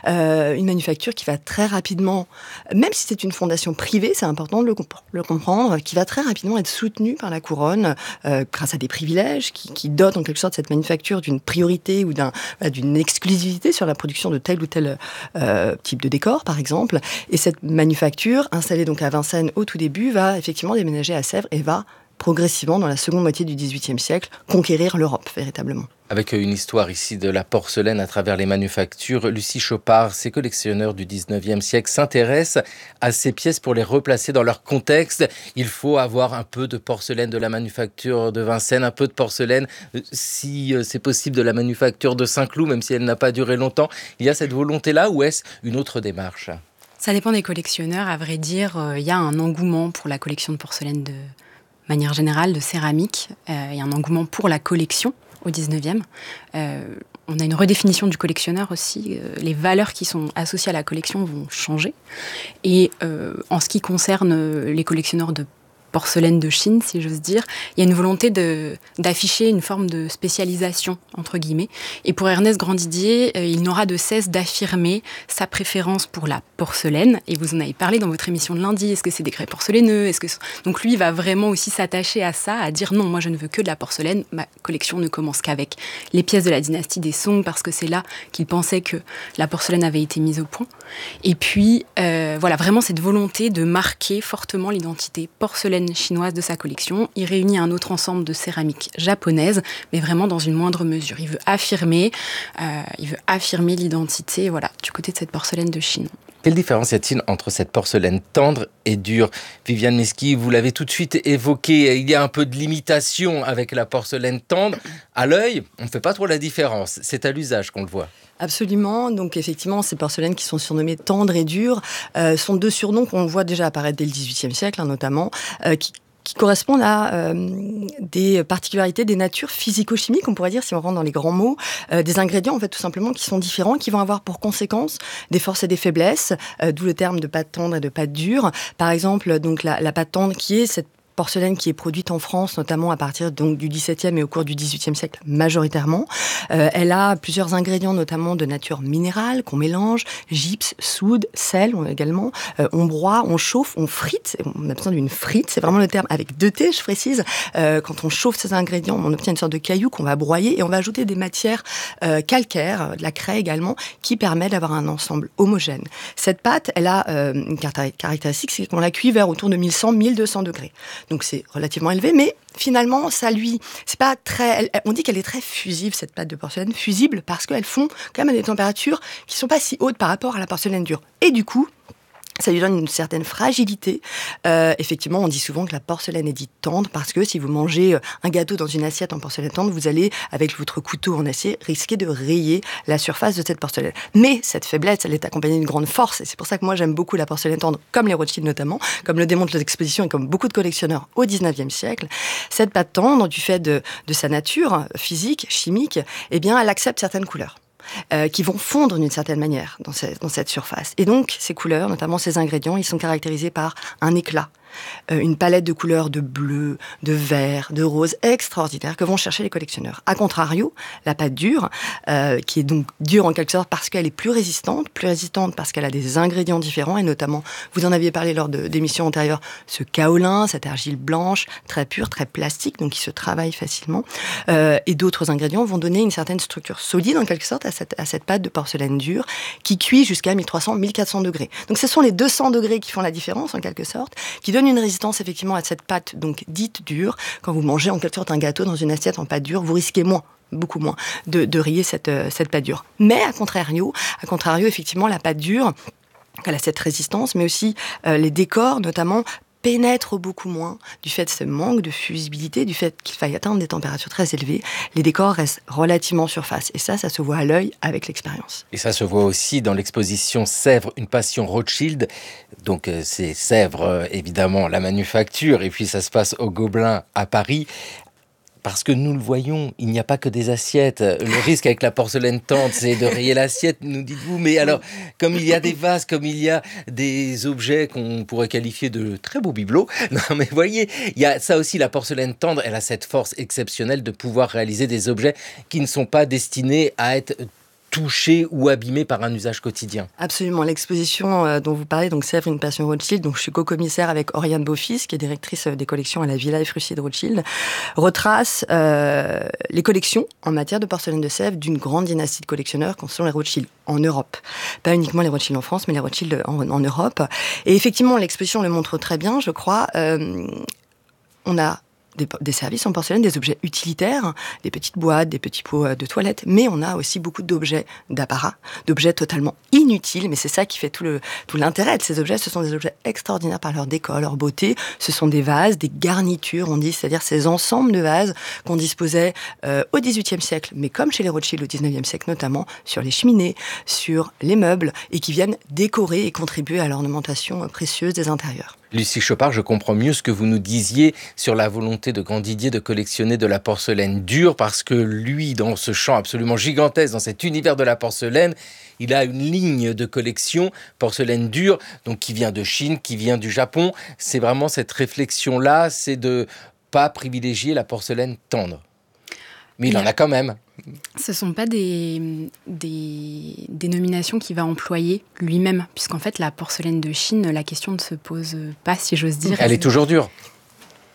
S: Une manufacture qui va très rapidement, même si c'est une fondation privée, c'est important de le comprendre, qui va très rapidement être soutenue par la couronne grâce à des privilèges qui dotent en quelque sorte cette manufacture d'une priorité ou d'une exclusivité sur la production de tel ou tel type de décor, par exemple. Et cette manufacture, installée donc à Vincennes au tout début, va effectivement déménager à Sèvres et va progressivement, dans la seconde moitié du XVIIIe siècle, conquérir l'Europe, véritablement.
Q: Avec une histoire ici de la porcelaine à travers les manufactures, Lucie Chopard, ces collectionneurs du XIXe siècle s'intéressent à ces pièces pour les replacer dans leur contexte. Il faut avoir un peu de porcelaine de la manufacture de Vincennes, un peu de porcelaine, si c'est possible, de la manufacture de Saint-Cloud, même si elle n'a pas duré longtemps. Il y a cette volonté-là ou est-ce une autre démarche ?
T: Ça dépend des collectionneurs. À vrai dire, il y a un engouement pour la collection de porcelaine de manière générale, de céramique. Il y a un engouement pour la collection au 19e. On a une redéfinition du collectionneur aussi. Les valeurs qui sont associées à la collection vont changer. Et en ce qui concerne les collectionneurs de porcelaine de Chine, si j'ose dire, il y a une volonté d'afficher une forme de spécialisation, entre guillemets. Et pour Ernest Grandidier, il n'aura de cesse d'affirmer sa préférence pour la porcelaine. Et vous en avez parlé dans votre émission de lundi. Est-ce que c'est des grès porcelaineux ? Donc lui, il va vraiment aussi s'attacher à ça, à dire non, moi je ne veux que de la porcelaine. Ma collection ne commence qu'avec les pièces de la dynastie des Song, parce que c'est là qu'il pensait que la porcelaine avait été mise au point. Et puis, voilà, vraiment cette volonté de marquer fortement l'identité porcelaine porcelaine chinoise de sa collection. Il réunit un autre ensemble de céramique japonaise, mais vraiment dans une moindre mesure. Il veut affirmer l'identité, du côté de cette porcelaine de Chine.
Q: Quelle différence y a-t-il entre cette porcelaine tendre et dure ? Viviane Meski, vous l'avez tout de suite évoqué, il y a un peu de limitation avec la porcelaine tendre. À l'œil, on ne fait pas trop la différence. C'est à l'usage qu'on le voit.
S: Absolument. Donc effectivement, ces porcelaines qui sont surnommées tendres et dures sont deux surnoms qu'on voit déjà apparaître dès le XVIIIe siècle, notamment, qui correspondent à des particularités des natures physico-chimiques, on pourrait dire, si on rentre dans les grands mots, des ingrédients, en fait, tout simplement, qui sont différents, qui vont avoir pour conséquence des forces et des faiblesses, d'où le terme de pâte tendre et de pâte dure. Par exemple, donc la pâte tendre, qui est cette porcelaine qui est produite en France, notamment à partir donc du XVIIe et au cours du XVIIIe siècle majoritairement. Elle a plusieurs ingrédients, notamment de nature minérale, qu'on mélange, gypse, soude, sel également. On broie, on chauffe, on frite. On a besoin d'une frite, c'est vraiment le terme avec 2 T, je précise. Quand on chauffe ces ingrédients, on obtient une sorte de caillou qu'on va broyer et on va ajouter des matières calcaires, de la craie également, qui permet d'avoir un ensemble homogène. Cette pâte, elle a une caractéristique, c'est qu'on la cuit vers autour de 1100-1200 degrés. Donc c'est relativement élevé, mais finalement, c'est pas très. On dit qu'elle est très fusible, cette pâte de porcelaine, fusible parce qu'elles font quand même à des températures qui sont pas si hautes par rapport à la porcelaine dure. Et du coup, ça lui donne une certaine fragilité. Effectivement, on dit souvent que la porcelaine est dite tendre parce que si vous mangez un gâteau dans une assiette en porcelaine tendre, vous allez, avec votre couteau en acier, risquer de rayer la surface de cette porcelaine. Mais cette faiblesse, elle est accompagnée d'une grande force. Et c'est pour ça que moi, j'aime beaucoup la porcelaine tendre, comme les Rothschild notamment, comme le démontrent les expositions et comme beaucoup de collectionneurs au XIXe siècle. Cette pâte tendre, du fait de sa nature physique, chimique, eh bien, elle accepte certaines couleurs. Qui vont fondre d'une certaine manière dans cette surface. Et donc, ces couleurs, notamment ces ingrédients, ils sont caractérisés par un éclat, une palette de couleurs de bleu, de vert, de rose extraordinaire que vont chercher les collectionneurs. A contrario, la pâte dure, qui est donc dure en quelque sorte parce qu'elle est plus résistante parce qu'elle a des ingrédients différents, et notamment, vous en aviez parlé lors d'émissions antérieures, ce kaolin, cette argile blanche, très pure, très plastique, donc qui se travaille facilement, et d'autres ingrédients vont donner une certaine structure solide en quelque sorte à cette pâte de porcelaine dure qui cuit jusqu'à 1300-1400 degrés. Donc ce sont les 200 degrés qui font la différence en quelque sorte, qui donnent une résistance effectivement à cette pâte donc dite dure. Quand vous mangez en quelque sorte un gâteau dans une assiette en pâte dure, vous risquez beaucoup moins de rayer cette pâte dure. Mais à contrario, effectivement, la pâte dure, elle a cette résistance, mais aussi les décors notamment pénètrent beaucoup moins du fait de ce manque de fusibilité, du fait qu'il faille atteindre des températures très élevées. Les décors restent relativement surface. Et ça se voit à l'œil avec l'expérience.
Q: Et ça se voit aussi dans l'exposition Sèvres, une passion Rothschild. Donc c'est Sèvres, évidemment, la manufacture. Et puis ça se passe au Gobelin à Paris. Parce que nous le voyons, il n'y a pas que des assiettes. Le risque avec la porcelaine tendre, c'est de rayer l'assiette, nous dites-vous. Mais alors, comme il y a des vases, comme il y a des objets qu'on pourrait qualifier de très beaux bibelots, non mais voyez, il y a ça aussi, la porcelaine tendre, elle a cette force exceptionnelle de pouvoir réaliser des objets qui ne sont pas destinés à être touché ou abîmé par un usage quotidien.
S: Absolument. L'exposition dont vous parlez, donc Sèvres, une passion Rothschild, donc je suis co-commissaire avec Oriane Beaufils, qui est directrice des collections à la Villa Frussier de Rothschild, retrace les collections en matière de porcelaine de Sèvres d'une grande dynastie de collectionneurs qui sont les Rothschild en Europe. Pas uniquement les Rothschild en France, mais les Rothschild en Europe. Et effectivement, l'exposition le montre très bien, je crois. On a des services en porcelaine, des objets utilitaires, des petites boîtes, des petits pots de toilette, mais on a aussi beaucoup d'objets d'apparat, d'objets totalement inutiles, mais c'est ça qui fait tout l'intérêt de ces objets. Ce sont des objets extraordinaires par leur décor, leur beauté. Ce sont des vases, des garnitures, on dit, c'est-à-dire ces ensembles de vases qu'on disposait au XVIIIe siècle, mais comme chez les Rothschild au XIXe siècle notamment, sur les cheminées, sur les meubles, et qui viennent décorer et contribuer à l'ornementation précieuse des intérieurs.
Q: Lucie Chopard, je comprends mieux ce que vous nous disiez sur la volonté de Grandidier de collectionner de la porcelaine dure, parce que lui, dans ce champ absolument gigantesque, dans cet univers de la porcelaine, il a une ligne de collection porcelaine dure, donc qui vient de Chine, qui vient du Japon. C'est vraiment cette réflexion-là, c'est de pas privilégier la porcelaine tendre. Mais il en a quand même.
T: Ce ne sont pas des dénominations qu'il va employer lui-même, puisqu'en fait, la porcelaine de Chine, la question ne se pose pas, si j'ose dire.
Q: Elle est toujours dure.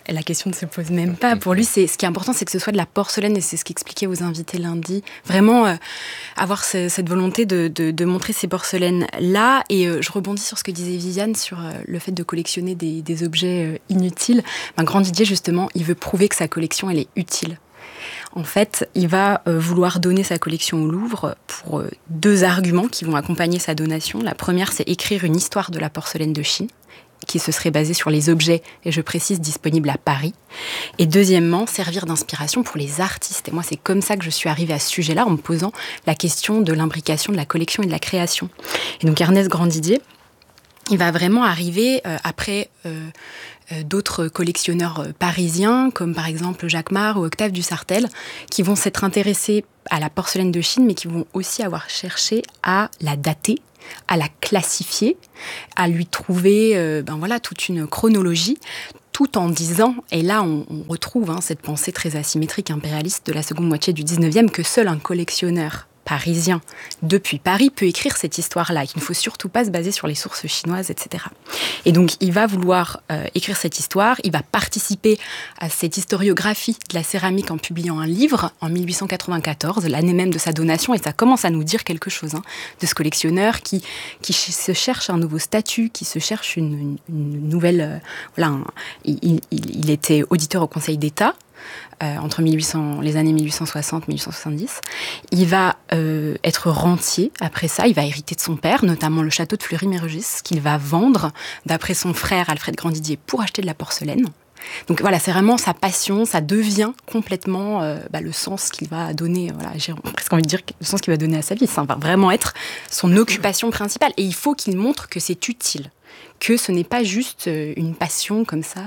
T: la question ne se pose même pas. Pour lui, ce qui est important, c'est que ce soit de la porcelaine, et c'est ce qu'expliquait aux invités lundi. Vraiment, avoir cette volonté de montrer ces porcelaines-là. Et je rebondis sur ce que disait Viviane, sur le fait de collectionner des objets inutiles. Grandidier, justement, il veut prouver que sa collection, elle est utile. En fait, il va vouloir donner sa collection au Louvre pour 2 arguments qui vont accompagner sa donation. La première, c'est écrire une histoire de la porcelaine de Chine, qui se serait basée sur les objets, et je précise, disponibles à Paris. Et deuxièmement, servir d'inspiration pour les artistes. Et moi, c'est comme ça que je suis arrivée à ce sujet-là, en me posant la question de l'imbrication de la collection et de la création. Et donc Ernest Grandidier, il va vraiment arriver après d'autres collectionneurs parisiens, comme par exemple Jacques Marre ou Octave Dussartel, qui vont s'être intéressés à la porcelaine de Chine, mais qui vont aussi avoir cherché à la dater, à la classifier, à lui trouver toute une chronologie, tout en disant, et là on retrouve cette pensée très asymétrique, impérialiste de la seconde moitié du 19e, que seul un collectionneur parisien depuis Paris peut écrire cette histoire-là, qu'il ne faut surtout pas se baser sur les sources chinoises, etc. Et donc il va vouloir écrire cette histoire, il va participer à cette historiographie de la céramique en publiant un livre en 1894, l'année même de sa donation, et ça commence à nous dire quelque chose de ce collectionneur qui se cherche un nouveau statut, qui se cherche une nouvelle... il était auditeur au Conseil d'État, entre les années 1860-1870. Il va être rentier après ça, il va hériter de son père, notamment le château de Fleury-Mérogis, qu'il va vendre, d'après son frère Alfred Grandidier, pour acheter de la porcelaine. Donc voilà, c'est vraiment sa passion, ça devient complètement le sens qu'il va donner, j'ai presque envie de dire le sens qu'il va donner à sa vie, ça va vraiment être son occupation principale. Et il faut qu'il montre que c'est utile, que ce n'est pas juste une passion comme ça...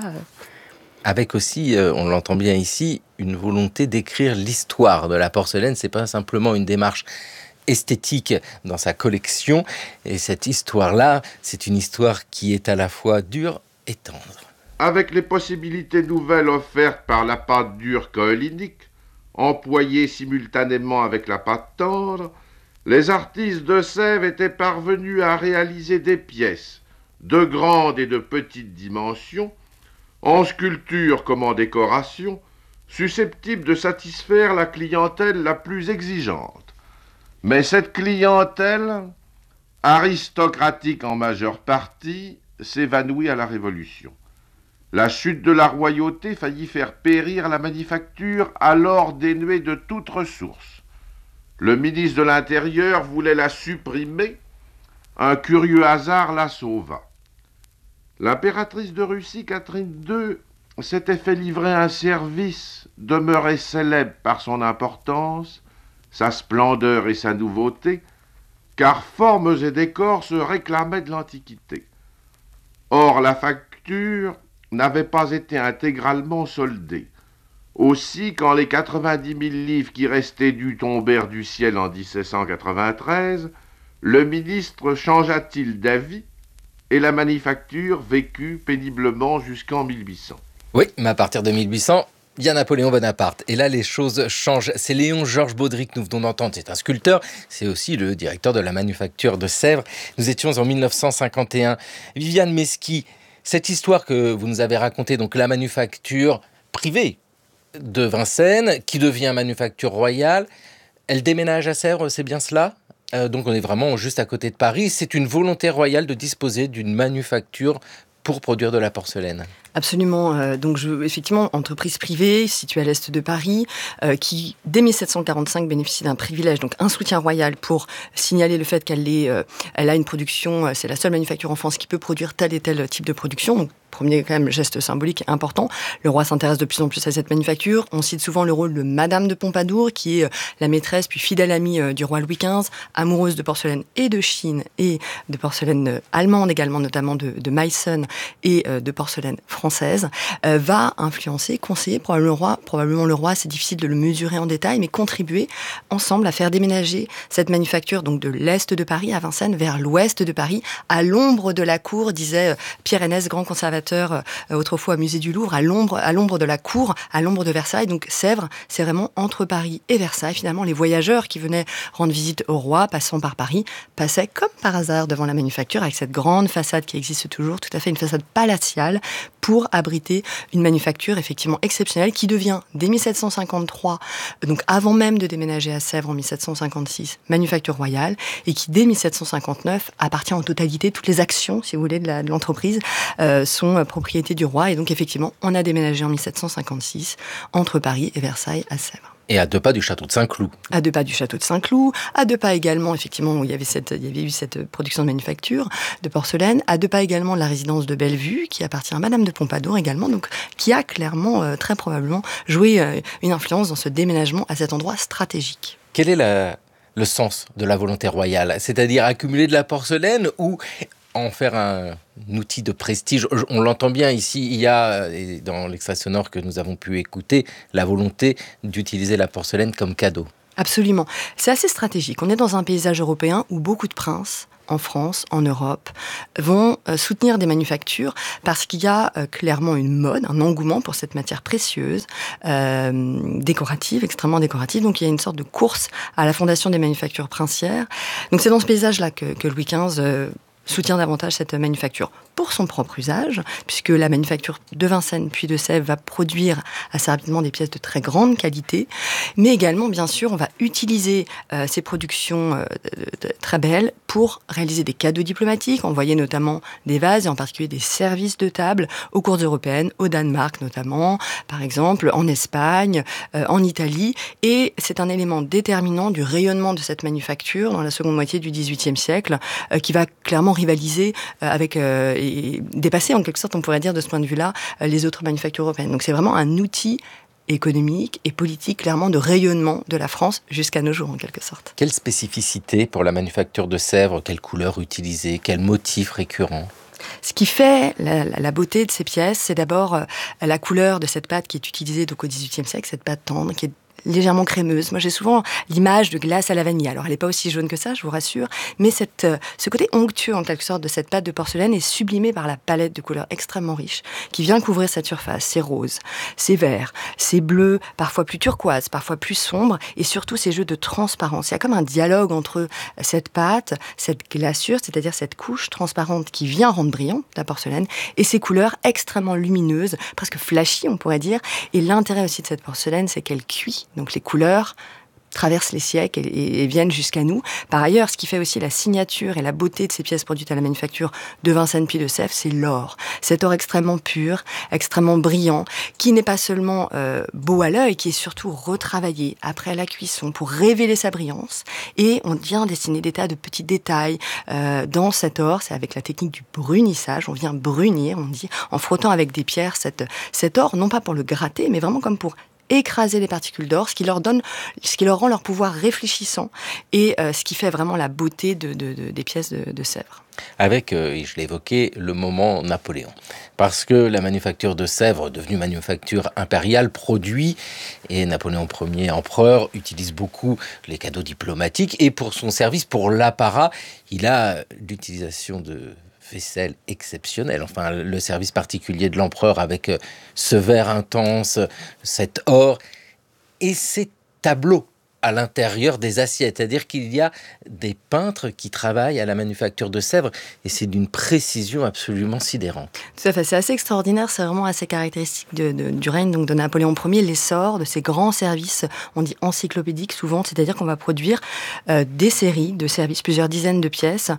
Q: Avec aussi, on l'entend bien ici, une volonté d'écrire l'histoire de la porcelaine. C'est pas simplement une démarche esthétique dans sa collection. Et cette histoire-là, c'est une histoire qui est à la fois dure et tendre.
U: Avec les possibilités nouvelles offertes par la pâte dure kaolinique, employée simultanément avec la pâte tendre, les artistes de Sèvres étaient parvenus à réaliser des pièces de grande et de petite dimension, en sculpture comme en décoration, susceptible de satisfaire la clientèle la plus exigeante. Mais cette clientèle, aristocratique en majeure partie, s'évanouit à la Révolution. La chute de la royauté faillit faire périr la manufacture alors dénuée de toute ressource. Le ministre de l'Intérieur voulait la supprimer, un curieux hasard la sauva. L'impératrice de Russie, Catherine II, s'était fait livrer un service demeuré célèbre par son importance, sa splendeur et sa nouveauté, car formes et décors se réclamaient de l'Antiquité. Or, la facture n'avait pas été intégralement soldée. Aussi, quand les 90 000 livres qui restaient dus tombèrent du ciel en 1793, le ministre changea-t-il d'avis et la manufacture vécut péniblement jusqu'en 1800.
Q: Oui, mais à partir de 1800, il y a Napoléon Bonaparte. Et là, les choses changent. C'est Léon-Georges Baudry que nous venons d'entendre. C'est un sculpteur. C'est aussi le directeur de la manufacture de Sèvres. Nous étions en 1951. Viviane Mesqui, cette histoire que vous nous avez racontée, donc la manufacture privée de Vincennes, qui devient manufacture royale, elle déménage à Sèvres, c'est bien cela ? Donc on est vraiment juste à côté de Paris. C'est une volonté royale de disposer d'une manufacture pour produire de la porcelaine.
S: Absolument. Donc, effectivement, entreprise privée située à l'est de Paris, qui, dès 1745, bénéficie d'un privilège, donc un soutien royal pour signaler le fait qu'elle a une production, c'est la seule manufacture en France qui peut produire tel et tel type de production. Donc, premier quand même geste symbolique important. Le roi s'intéresse de plus en plus à cette manufacture. On cite souvent le rôle de Madame de Pompadour, qui est la maîtresse puis fidèle amie du roi Louis XV, amoureuse de porcelaine et de Chine et de porcelaine allemande également, notamment de Meissen et de porcelaine française, va influencer, conseiller probablement le roi, c'est difficile de le mesurer en détail, mais contribuer ensemble à faire déménager cette manufacture donc de l'est de Paris à Vincennes vers l'ouest de Paris, à l'ombre de la cour, disait Pierre Henès, grand conservateur autrefois au musée du Louvre, à l'ombre de la cour, à l'ombre de Versailles. Donc Sèvres, c'est vraiment entre Paris et Versailles. Finalement, les voyageurs qui venaient rendre visite au roi, passant par Paris, passaient comme par hasard devant la manufacture avec cette grande façade qui existe toujours, tout à fait une façade palatiale, pour abriter une manufacture effectivement exceptionnelle qui devient, dès 1753, donc avant même de déménager à Sèvres en 1756, manufacture royale, et qui dès 1759 appartient en totalité, toutes les actions, si vous voulez, de l'entreprise sont propriété du roi, et donc effectivement, on a déménagé en 1756 entre Paris et Versailles à Sèvres.
Q: Et à 2 pas du château de Saint-Cloud.
S: À 2 pas du château de Saint-Cloud, à 2 pas également, effectivement, où il y avait eu cette production de manufacture de porcelaine, à 2 pas également de la résidence de Bellevue, qui appartient à Madame de Pompadour également, donc qui a clairement, très probablement, joué une influence dans ce déménagement à cet endroit stratégique.
Q: Quel est le sens de la volonté royale ? C'est-à-dire accumuler de la porcelaine ou en faire un outil de prestige? On l'entend bien ici, il y a, dans l'extrait sonore que nous avons pu écouter, la volonté d'utiliser la porcelaine comme cadeau.
S: Absolument. C'est assez stratégique. On est dans un paysage européen où beaucoup de princes, en France, en Europe, vont soutenir des manufactures parce qu'il y a clairement une mode, un engouement pour cette matière précieuse, décorative, extrêmement décorative. Donc il y a une sorte de course à la fondation des manufactures princières. Donc c'est dans ce paysage-là que Louis XV soutient davantage cette manufacture pour son propre usage, puisque la manufacture de Vincennes puis de Sèvres va produire assez rapidement des pièces de très grande qualité, mais également, bien sûr, on va utiliser ces productions très belles pour réaliser des cadeaux diplomatiques, envoyer notamment des vases et en particulier des services de table aux cours européennes, au Danemark notamment, par exemple, en Espagne, en Italie, et c'est un élément déterminant du rayonnement de cette manufacture dans la seconde moitié du XVIIIe siècle, qui va clairement rivaliser avec et dépasser en quelque sorte, on pourrait dire de ce point de vue-là, les autres manufactures européennes. Donc c'est vraiment un outil économique et politique clairement de rayonnement de la France jusqu'à nos jours en quelque sorte.
Q: Quelle spécificité pour la manufacture de Sèvres? Quelle couleur utiliser? Quel motif récurrent?
S: Ce qui fait la beauté de ces pièces, c'est d'abord la couleur de cette pâte qui est utilisée donc au XVIIIe siècle, cette pâte tendre qui est légèrement crémeuse. Moi, j'ai souvent l'image de glace à la vanille. Alors, elle n'est pas aussi jaune que ça, je vous rassure, mais ce côté onctueux, en quelque sorte, de cette pâte de porcelaine est sublimé par la palette de couleurs extrêmement riche qui vient couvrir cette surface. C'est rose, c'est vert, c'est bleu, parfois plus turquoise, parfois plus sombre, et surtout ces jeux de transparence. Il y a comme un dialogue entre cette pâte, cette glaçure, c'est-à-dire cette couche transparente qui vient rendre brillante la porcelaine, et ces couleurs extrêmement lumineuses, presque flashy, on pourrait dire. Et l'intérêt aussi de cette porcelaine, c'est qu'elle cuit. Donc les couleurs traversent les siècles et viennent jusqu'à nous. Par ailleurs, ce qui fait aussi la signature et la beauté de ces pièces produites à la manufacture de Vincennes puis de Sèvres, c'est l'or. Cet or extrêmement pur, extrêmement brillant, qui n'est pas seulement beau à l'œil, qui est surtout retravaillé après la cuisson pour révéler sa brillance. Et on vient dessiner des tas de petits détails dans cet or. C'est avec la technique du brunissage. On vient brunir, on dit, en frottant avec des pierres cet or, non pas pour le gratter, mais vraiment comme pour écraser les particules d'or, ce qui leur rend leur pouvoir réfléchissant et ce qui fait vraiment la beauté des pièces de Sèvres.
Q: Avec, je l'ai évoqué, le moment Napoléon. Parce que la manufacture de Sèvres, devenue manufacture impériale, produit, et Napoléon Ier, empereur, utilise beaucoup les cadeaux diplomatiques, et pour son service, pour l'apparat, il a l'utilisation de vaisselle exceptionnelle, enfin le service particulier de l'empereur avec ce vert intense, cet or et ces tableaux à l'intérieur des assiettes, c'est-à-dire qu'il y a des peintres qui travaillent à la manufacture de Sèvres et c'est d'une précision absolument sidérante.
S: Tout à fait, c'est assez extraordinaire, c'est vraiment assez caractéristique du règne donc de Napoléon Ier, l'essor de ces grands services, on dit encyclopédiques souvent, c'est-à-dire qu'on va produire des séries de services, plusieurs dizaines de pièces,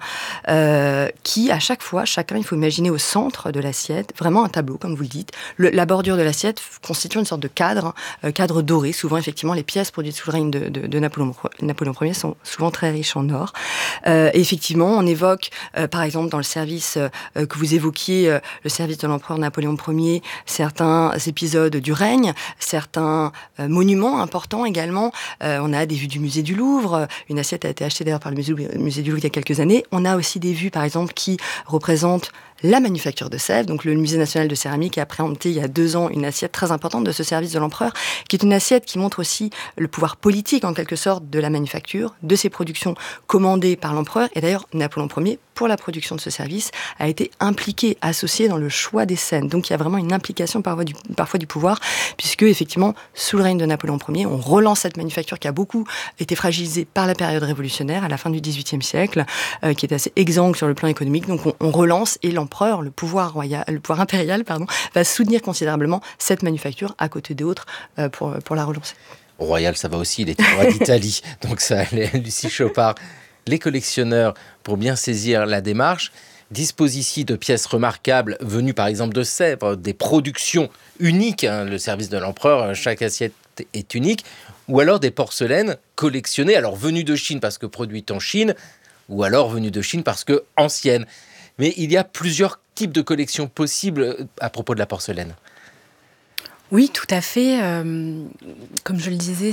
S: qui à chaque fois, chacun, il faut imaginer au centre de l'assiette, vraiment un tableau, comme vous le dites. La bordure de l'assiette constitue une sorte de cadre doré, souvent effectivement les pièces produites sous le règne de Napoléon Ier sont souvent très riches en or. Et effectivement, on évoque, par exemple, dans le service que vous évoquiez, le service de l'empereur Napoléon Ier, certains épisodes du règne, certains monuments importants également. On a des vues du musée du Louvre. Une assiette a été achetée d'ailleurs par le musée du Louvre il y a quelques années. On a aussi des vues, par exemple, qui représentent la manufacture de Sèvres. Donc le musée national de céramique a présenté il y a 2 ans une assiette très importante de ce service de l'empereur, qui est une assiette qui montre aussi le pouvoir politique en quelque sorte de la manufacture, de ces productions commandées par l'empereur. Et d'ailleurs, Napoléon Ier pour la production de ce service, a été impliqué, associé dans le choix des scènes. Donc il y a vraiment une implication parfois du pouvoir, puisque effectivement, sous le règne de Napoléon Ier, on relance cette manufacture qui a beaucoup été fragilisée par la période révolutionnaire à la fin du XVIIIe siècle, qui était assez exsangue sur le plan économique. Donc on relance, et l'empereur, le pouvoir impérial, va soutenir considérablement cette manufacture à côté d'autres pour la relancer.
Q: Royal, ça va aussi, il était roi d'Italie, donc ça allait. Lucie Chopard. Les collectionneurs, pour bien saisir la démarche, disposent ici de pièces remarquables venues par exemple de Sèvres, des productions uniques, le service de l'empereur, chaque assiette est unique, ou alors des porcelaines collectionnées, alors venues de Chine parce que produites en Chine, ou alors venues de Chine parce que anciennes. Mais il y a plusieurs types de collections possibles à propos de la porcelaine.
T: Oui, tout à fait. Comme je le disais,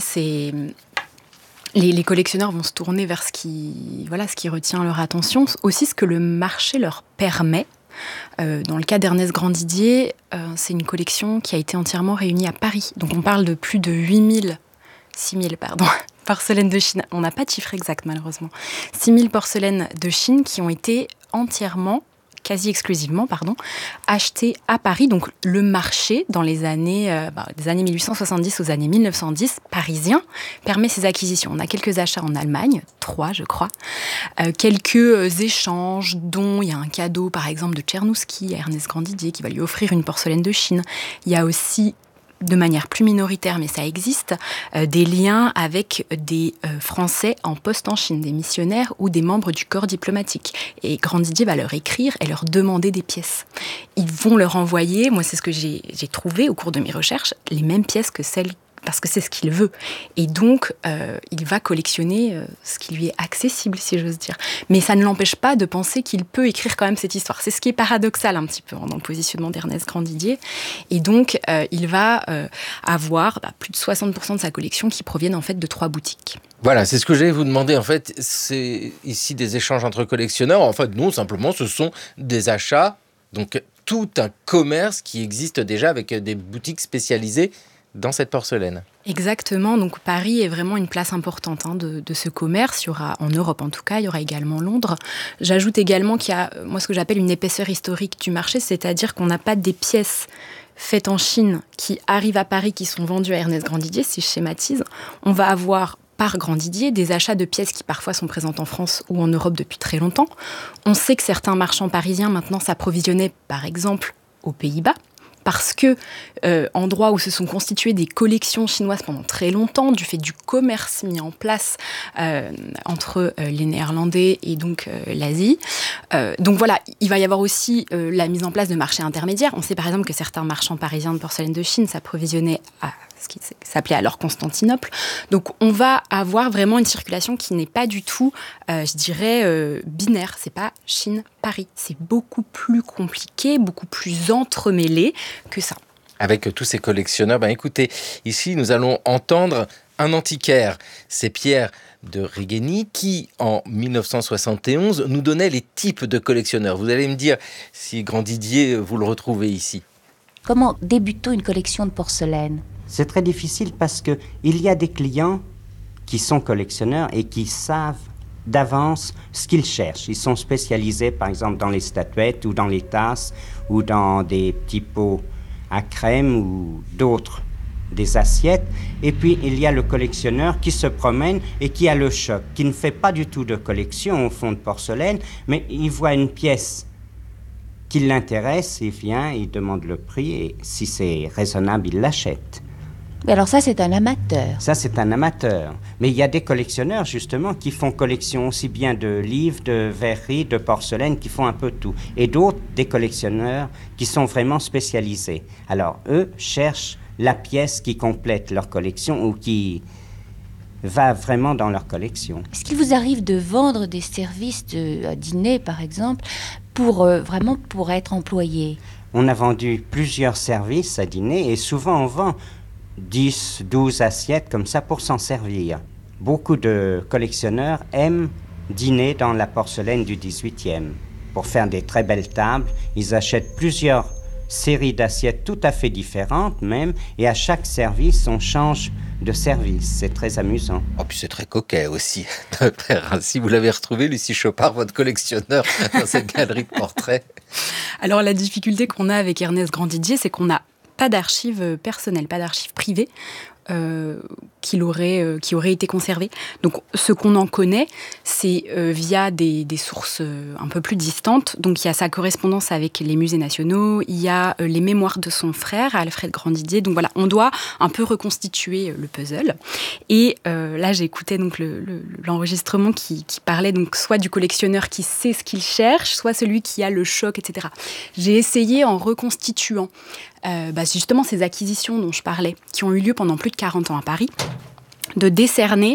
T: les collectionneurs vont se tourner vers ce qui retient leur attention, aussi ce que le marché leur permet. Dans le cas d'Ernest Grandidier, c'est une collection qui a été entièrement réunie à Paris. Donc on parle de plus de 6 000 porcelaines de Chine. On n'a pas de chiffre exact malheureusement. 6 000 porcelaines de Chine qui ont été entièrement, quasi exclusivement, achetées à Paris. Donc le marché, dans les années, des années 1870 aux années 1910, parisien, permet ces acquisitions. On a quelques achats en Allemagne, 3 je crois, quelques échanges, dont il y a un cadeau par exemple de Tchernouski à Ernest Grandidier qui va lui offrir une porcelaine de Chine. Il y a aussi, de manière plus minoritaire, mais ça existe, des liens avec des Français en poste en Chine, des missionnaires ou des membres du corps diplomatique. Et Grandidier va leur écrire et leur demander des pièces. Ils vont leur envoyer, moi c'est ce que j'ai trouvé au cours de mes recherches, les mêmes pièces que celles, parce que c'est ce qu'il veut. Et donc, il va collectionner ce qui lui est accessible, si j'ose dire. Mais ça ne l'empêche pas de penser qu'il peut écrire quand même cette histoire. C'est ce qui est paradoxal un petit peu dans le positionnement d'Ernest Grandidier. Et donc, il va avoir plus de 60% de sa collection qui proviennent en fait de 3 boutiques.
Q: Voilà, c'est ce que j'allais vous demander. En fait, c'est ici des échanges entre collectionneurs. En fait, non, simplement, ce sont des achats. Donc, tout un commerce qui existe déjà avec des boutiques spécialisées dans cette porcelaine.
T: Exactement, donc Paris est vraiment une place importante de ce commerce. Il y aura, en Europe en tout cas, il y aura également Londres. J'ajoute également qu'il y a, moi, ce que j'appelle une épaisseur historique du marché, c'est-à-dire qu'on n'a pas des pièces faites en Chine qui arrivent à Paris, qui sont vendues à Ernest Grandidier, si je schématise. On va avoir par Grandidier des achats de pièces qui parfois sont présentes en France ou en Europe depuis très longtemps. On sait que certains marchands parisiens maintenant s'approvisionnaient par exemple aux Pays-Bas, parce que endroits où se sont constituées des collections chinoises pendant très longtemps, du fait du commerce mis en place entre les Néerlandais et donc l'Asie. Donc voilà, il va y avoir aussi la mise en place de marchés intermédiaires. On sait par exemple que certains marchands parisiens de porcelaine de Chine s'approvisionnaient à ce qui s'appelait alors Constantinople. Donc on va avoir vraiment une circulation qui n'est pas du tout, je dirais, binaire. C'est pas Chine-Paris. C'est beaucoup plus compliqué, beaucoup plus entremêlé que ça.
Q: Avec tous ces collectionneurs, écoutez, ici nous allons entendre un antiquaire. C'est Pierre de Rigueny qui, en 1971, nous donnait les types de collectionneurs. Vous allez me dire si Grandidier, vous le retrouvez ici.
A: Comment débute-t-on une collection de porcelaine ?
V: C'est très difficile parce qu'il y a des clients qui sont collectionneurs et qui savent d'avance ce qu'ils cherchent. Ils sont spécialisés, par exemple, dans les statuettes ou dans les tasses ou dans des petits pots à crème ou d'autres, des assiettes. Et puis, il y a le collectionneur qui se promène et qui a le choc, qui ne fait pas du tout de collection au fond de porcelaine, mais il voit une pièce qui l'intéresse, il vient, il demande le prix et si c'est raisonnable, il l'achète.
A: Mais alors ça, c'est un amateur.
V: Ça, c'est un amateur. Mais il y a des collectionneurs, justement, qui font collection aussi bien de livres, de verreries, de porcelaine, qui font un peu tout. Et d'autres, des collectionneurs qui sont vraiment spécialisés. Alors, eux cherchent la pièce qui complète leur collection ou qui va vraiment dans leur collection.
A: Est-ce qu'il vous arrive de vendre des services à dîner, par exemple, pour vraiment pour être employé ?
V: On a vendu plusieurs services à dîner et souvent on vend 10, 12 assiettes comme ça pour s'en servir. Beaucoup de collectionneurs aiment dîner dans la porcelaine du 18e. Pour faire des très belles tables, ils achètent plusieurs série d'assiettes tout à fait différentes même, et à chaque service, on change de service. C'est très amusant.
Q: Oh, puis c'est très coquet aussi de faire ainsi. Vous l'avez retrouvé, Lucie Chopard, votre collectionneur, dans cette galerie de portraits.
T: Alors la difficulté qu'on a avec Ernest Grandidier, c'est qu'on n'a pas d'archives personnelles, pas d'archives privées qui auraient été conservées. Donc ce qu'on en connaît, c'est via des sources un peu plus distantes. Donc il y a sa correspondance avec les musées nationaux, il y a les mémoires de son frère, Alfred Grandidier. Donc voilà, on doit un peu reconstituer le puzzle. Et là, j'écoutais donc l'enregistrement qui parlait donc soit du collectionneur qui sait ce qu'il cherche, soit celui qui a le choc, etc. J'ai essayé en reconstituant justement ces acquisitions dont je parlais, qui ont eu lieu pendant plus de 40 ans à Paris, de discerner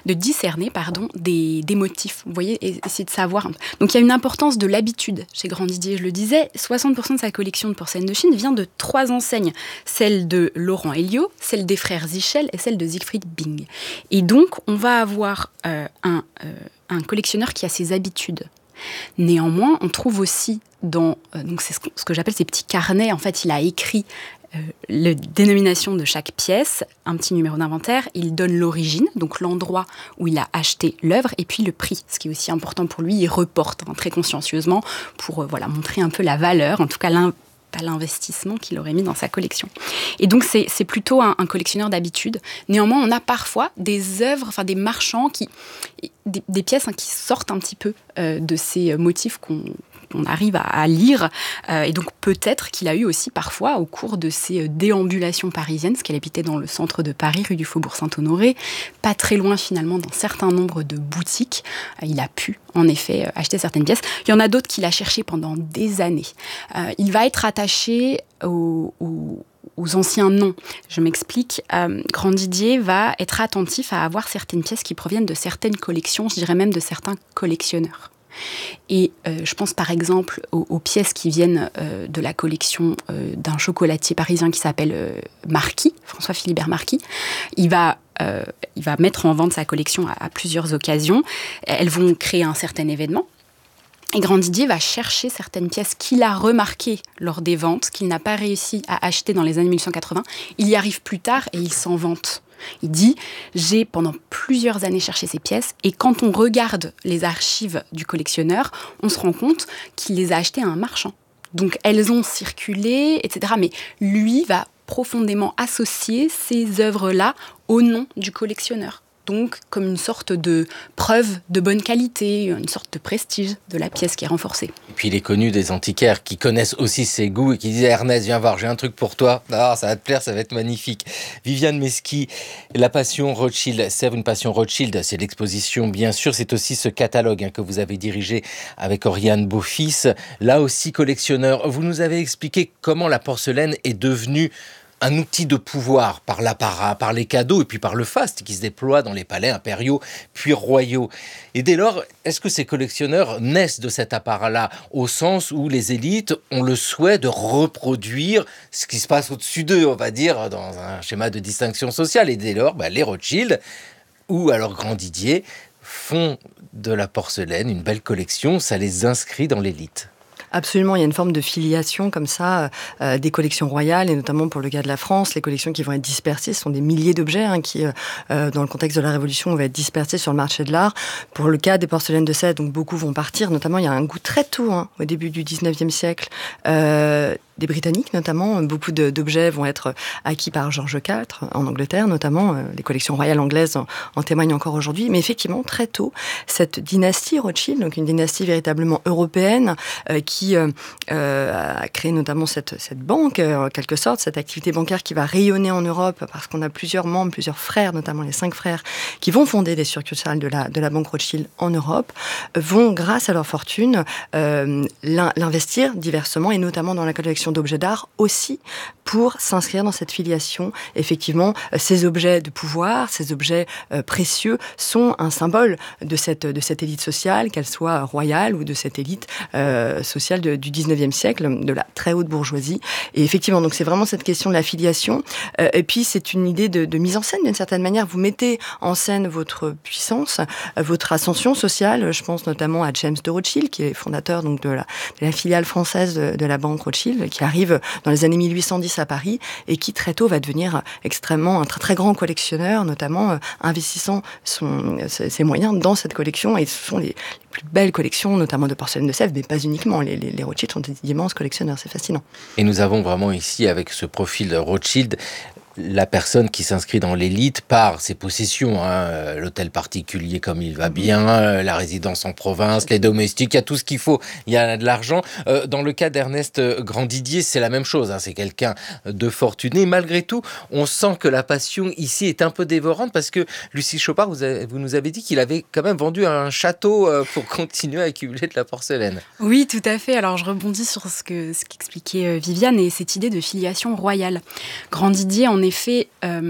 T: des motifs. Vous voyez, essayer de savoir. Donc il y a une importance de l'habitude chez Grandidier. Je le disais, 60% de sa collection de porcelaine de Chine vient de 3 enseignes. Celle de Laurent Elliot, celle des frères Zichel et celle de Siegfried Bing. Et donc, on va avoir un collectionneur qui a ses habitudes. Néanmoins, on trouve aussi donc c'est ce que j'appelle ces petits carnets. En fait, il a écrit la dénomination de chaque pièce, un petit numéro d'inventaire, il donne l'origine, donc l'endroit où il a acheté l'œuvre, et puis le prix. Ce qui est aussi important pour lui, il reporte très consciencieusement pour montrer un peu la valeur, en tout cas l'investissement qu'il aurait mis dans sa collection. Et donc c'est plutôt un collectionneur d'habitude. Néanmoins, on a parfois des œuvres, des marchands, des pièces qui sortent un petit peu de ces motifs qu'on arrive à lire. Et donc peut-être qu'il a eu aussi parfois, au cours de ses déambulations parisiennes, parce qu'elle habitait dans le centre de Paris, rue du Faubourg-Saint-Honoré, pas très loin finalement d'un certain nombre de boutiques, il a pu en effet acheter certaines pièces. Il y en a d'autres qu'il a cherchées pendant des années. Il va être attaché aux anciens noms. Je m'explique. Grandidier va être attentif à avoir certaines pièces qui proviennent de certaines collections, je dirais même de certains collectionneurs. Et je pense par exemple aux pièces qui viennent de la collection d'un chocolatier parisien qui s'appelle Marquis, François-Philibert Marquis. Il va mettre en vente sa collection à plusieurs occasions. Elles vont créer un certain événement. Et Grandidier va chercher certaines pièces qu'il a remarquées lors des ventes, qu'il n'a pas réussi à acheter dans les années 1880. Il y arrive plus tard et il s'en vante. Il dit « J'ai pendant plusieurs années cherché ces pièces et quand on regarde les archives du collectionneur, on se rend compte qu'il les a achetées à un marchand. Donc elles ont circulé, etc. Mais lui va profondément associer ces œuvres-là au nom du collectionneur. Donc comme une sorte de preuve de bonne qualité, une sorte de prestige de la pièce qui est renforcée.
Q: Et puis il est connu des antiquaires qui connaissent aussi ses goûts et qui disent « Ernest, viens voir, j'ai un truc pour toi. Ah, ça va te plaire, ça va être magnifique. » Viviane Mesqui, la passion Rothschild, Sèvres, une passion Rothschild, c'est l'exposition bien sûr, c'est aussi ce catalogue que vous avez dirigé avec Oriane Beaufils. Là aussi collectionneur, vous nous avez expliqué comment la porcelaine est devenue un outil de pouvoir par l'apparat, par les cadeaux et puis par le faste qui se déploie dans les palais impériaux puis royaux. Et dès lors, est-ce que ces collectionneurs naissent de cet apparat-là au sens où les élites ont le souhait de reproduire ce qui se passe au-dessus d'eux, on va dire, dans un schéma de distinction sociale. Et dès lors, les Rothschild ou alors Grandidier font de la porcelaine une belle collection, ça les inscrit dans l'élite.
S: Absolument, il y a une forme de filiation comme ça des collections royales, et notamment pour le cas de la France, les collections qui vont être dispersées, ce sont des milliers d'objets qui, dans le contexte de la Révolution, vont être dispersés sur le marché de l'art. Pour le cas des porcelaines de Sèvres, donc beaucoup vont partir, notamment il y a un goût très tôt, au début du 19e siècle, des Britanniques notamment. Beaucoup d'objets vont être acquis par George IV en Angleterre notamment. Les collections royales anglaises en témoignent encore aujourd'hui. Mais effectivement, très tôt, cette dynastie Rothschild, donc une dynastie véritablement européenne qui a créé notamment cette banque, en quelque sorte, cette activité bancaire qui va rayonner en Europe parce qu'on a plusieurs membres, plusieurs frères, notamment les 5 frères, qui vont fonder des succursales de la banque Rothschild en Europe, vont, grâce à leur fortune, l'investir diversement et notamment dans la collection d'objets d'art aussi pour s'inscrire dans cette filiation. Effectivement, ces objets de pouvoir, ces objets précieux sont un symbole de cette élite sociale, qu'elle soit royale ou de cette élite sociale sociale du 19e siècle, de la très haute bourgeoisie. Et effectivement, donc c'est vraiment cette question de la filiation. Et puis, c'est une idée de mise en scène, d'une certaine manière. Vous mettez en scène votre puissance, votre ascension sociale. Je pense notamment à James de Rothschild, qui est fondateur donc, de la filiale française de la banque Rothschild, qui arrive dans les années 1810 à Paris et qui très tôt va devenir un très très grand collectionneur, notamment investissant ses moyens dans cette collection. Et ce sont les plus belles collections, notamment de porcelaine de Sèvres, mais pas uniquement. Les Rothschild sont des immenses collectionneurs, c'est fascinant.
Q: Et nous avons vraiment ici, avec ce profil de Rothschild, la personne qui s'inscrit dans l'élite par ses possessions, l'hôtel particulier comme il va bien, la résidence en province, les domestiques, il y a tout ce qu'il faut, il y a de l'argent. Dans le cas d'Ernest Grandidier, c'est la même chose, c'est quelqu'un de fortuné. Malgré tout, on sent que la passion ici est un peu dévorante parce que Lucie Chopard, vous nous avez dit qu'il avait quand même vendu un château pour continuer à accumuler de la porcelaine.
T: Oui, tout à fait. Alors je rebondis sur ce qu'expliquait Viviane et cette idée de filiation royale. Grandidier, en effet,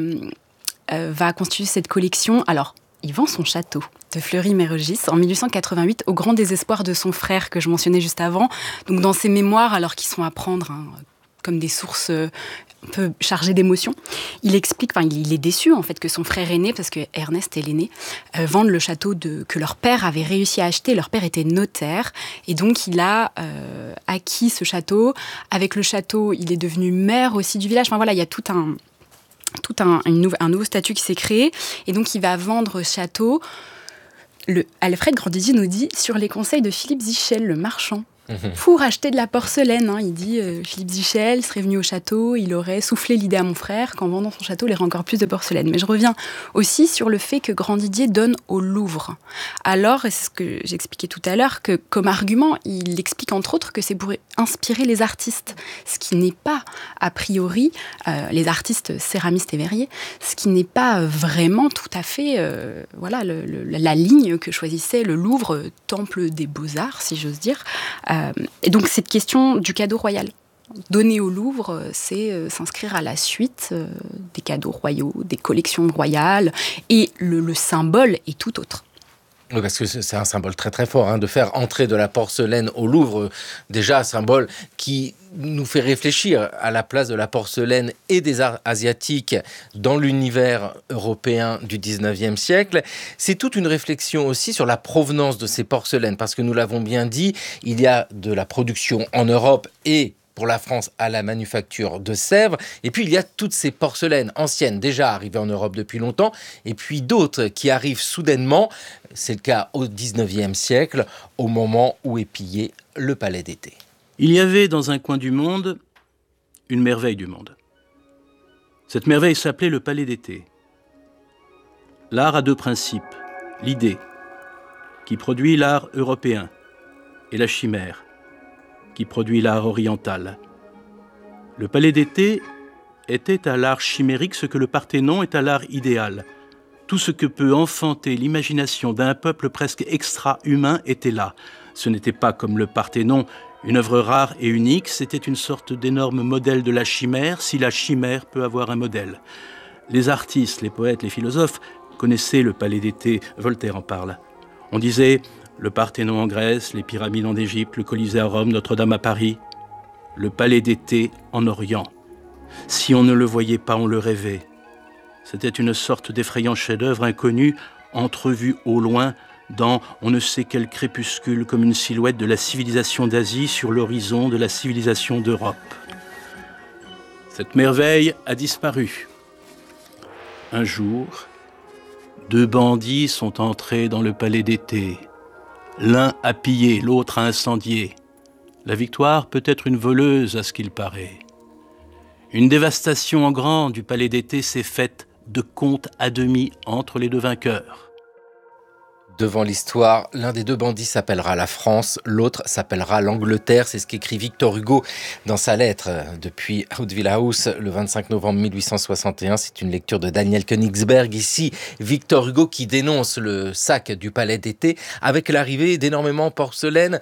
T: va constituer cette collection. Alors, il vend son château de Fleury-Mérogis en 1888 au grand désespoir de son frère que je mentionnais juste avant. Donc, dans ses mémoires, alors qu'ils sont à prendre comme des sources un peu chargées d'émotions, il explique, il est déçu en fait que son frère aîné, parce que Ernest est l'aîné, vendent le château que leur père avait réussi à acheter. Leur père était notaire et donc il a acquis ce château. Avec le château, il est devenu maire aussi du village. Enfin voilà, il y a tout un nouveau statut qui s'est créé. Et donc, il va vendre ce château. Alfred Grandidier nous dit, sur les conseils de Philippe Zichel, le marchand, pour acheter de la porcelaine. Il dit, Philippe Zichel serait venu au château, il aurait soufflé l'idée à mon frère qu'en vendant son château, il aurait encore plus de porcelaine. Mais je reviens aussi sur le fait que Grandidier donne au Louvre. Alors, et c'est ce que j'expliquais tout à l'heure, que comme argument, il explique entre autres que c'est pour inspirer les artistes, ce qui n'est pas, a priori, les artistes céramistes et verriers, ce qui n'est pas vraiment tout à fait la ligne que choisissait le Louvre, temple des beaux-arts, si j'ose dire. Et donc, cette question du cadeau royal. Donner au Louvre, c'est s'inscrire à la suite des cadeaux royaux, des collections royales, et le symbole est tout autre.
Q: Oui, parce que c'est un symbole très très fort, de faire entrer de la porcelaine au Louvre, déjà un symbole qui nous fait réfléchir à la place de la porcelaine et des arts asiatiques dans l'univers européen du 19e siècle. C'est toute une réflexion aussi sur la provenance de ces porcelaines, parce que nous l'avons bien dit, il y a de la production en Europe et pour la France à la manufacture de Sèvres. Et puis, il y a toutes ces porcelaines anciennes, déjà arrivées en Europe depuis longtemps, et puis d'autres qui arrivent soudainement. C'est le cas au 19e siècle, au moment où est pillé le Palais d'été.
C: Il y avait dans un coin du monde une merveille du monde. Cette merveille s'appelait le Palais d'été. L'art a deux principes. L'idée, qui produit l'art européen, et la chimère, qui produit l'art oriental. Le Palais d'été était à l'art chimérique ce que le Parthénon est à l'art idéal. Tout ce que peut enfanter l'imagination d'un peuple presque extra-humain était là. Ce n'était pas comme le Parthénon, une œuvre rare et unique, c'était une sorte d'énorme modèle de la chimère, si la chimère peut avoir un modèle. Les artistes, les poètes, les philosophes connaissaient le Palais d'été, Voltaire en parle. On disait le Parthénon en Grèce, les pyramides en Égypte, le Colisée à Rome, Notre-Dame à Paris, le Palais d'été en Orient. Si on ne le voyait pas, on le rêvait. C'était une sorte d'effrayant chef-d'œuvre inconnu, entrevu au loin dans on ne sait quel crépuscule, comme une silhouette de la civilisation d'Asie sur l'horizon de la civilisation d'Europe. Cette merveille a disparu. Un jour, 2 bandits sont entrés dans le Palais d'été. L'un a pillé, l'autre a incendié. La victoire peut être une voleuse à ce qu'il paraît. Une dévastation en grand du Palais d'été s'est faite de compte à demi entre les 2 vainqueurs.
Q: Devant l'histoire, l'un des 2 bandits s'appellera la France, l'autre s'appellera l'Angleterre. C'est ce qu'écrit Victor Hugo dans sa lettre depuis Hauteville House le 25 novembre 1861. C'est une lecture de Daniel Königsberg. Ici, Victor Hugo qui dénonce le sac du Palais d'été avec l'arrivée d'énormément de porcelaine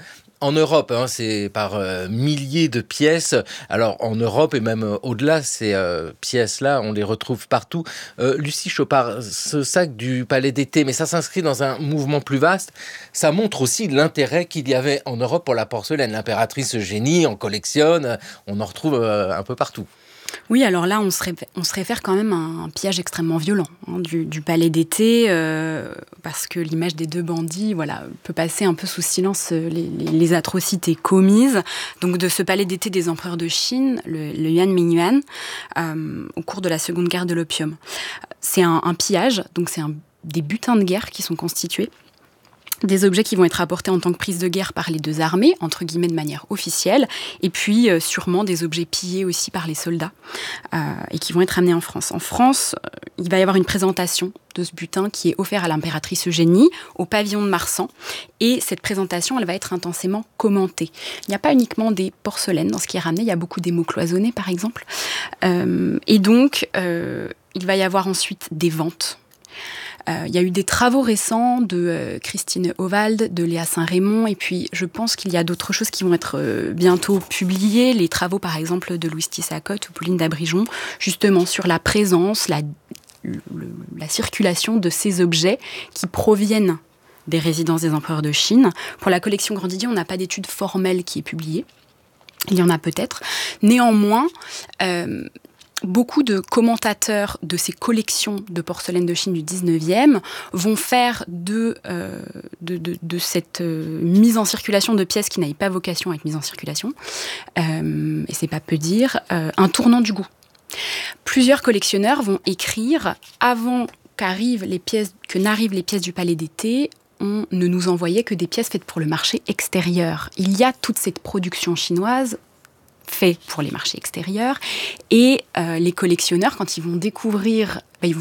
Q: En Europe, c'est par milliers de pièces. Alors en Europe et même au-delà, ces pièces-là, on les retrouve partout. Lucie Chopard, ce sac du Palais d'été, mais ça s'inscrit dans un mouvement plus vaste. Ça montre aussi l'intérêt qu'il y avait en Europe pour la porcelaine. L'impératrice Eugénie en collectionne, on en retrouve un peu partout.
T: Oui, alors là, on se réfère quand même à un pillage extrêmement violent du palais d'été, parce que l'image des deux bandits peut passer un peu sous silence les atrocités commises. Donc de ce palais d'été des empereurs de Chine, le Yuan Mingyuan, au cours de la Seconde Guerre de l'opium. C'est un pillage, donc c'est des butins de guerre qui sont constitués. Des objets qui vont être apportés en tant que prise de guerre par les deux armées, entre guillemets de manière officielle, et puis sûrement des objets pillés aussi par les soldats, et qui vont être amenés en France. En France, il va y avoir une présentation de ce butin qui est offert à l'impératrice Eugénie, au pavillon de Marsan, et cette présentation, elle va être intensément commentée. Il n'y a pas uniquement des porcelaines dans ce qui est ramené, il y a beaucoup d'émaux cloisonnés par exemple, et donc il va y avoir ensuite des ventes. Il y a eu des travaux récents de Christine Ovald, de Léa Saint-Raymond, et puis je pense qu'il y a d'autres choses qui vont être bientôt publiées. Les travaux, par exemple, de Louis Tissacotte ou Pauline d'Abrigeon, justement sur la présence, la circulation de ces objets qui proviennent des résidences des empereurs de Chine. Pour la collection Grandidier, on n'a pas d'étude formelle qui est publiée. Il y en a peut-être. Néanmoins, beaucoup de commentateurs de ces collections de porcelaine de Chine du 19e vont faire de cette mise en circulation de pièces qui n'avaient pas vocation à être mise en circulation, et c'est pas peu dire, un tournant du goût. Plusieurs collectionneurs vont écrire avant n'arrivent les pièces du Palais d'été. On ne nous envoyait que des pièces faites pour le marché extérieur. Il y a toute cette production chinoise fait pour les marchés extérieurs. Et les collectionneurs, quand ils vont découvrir, ils vont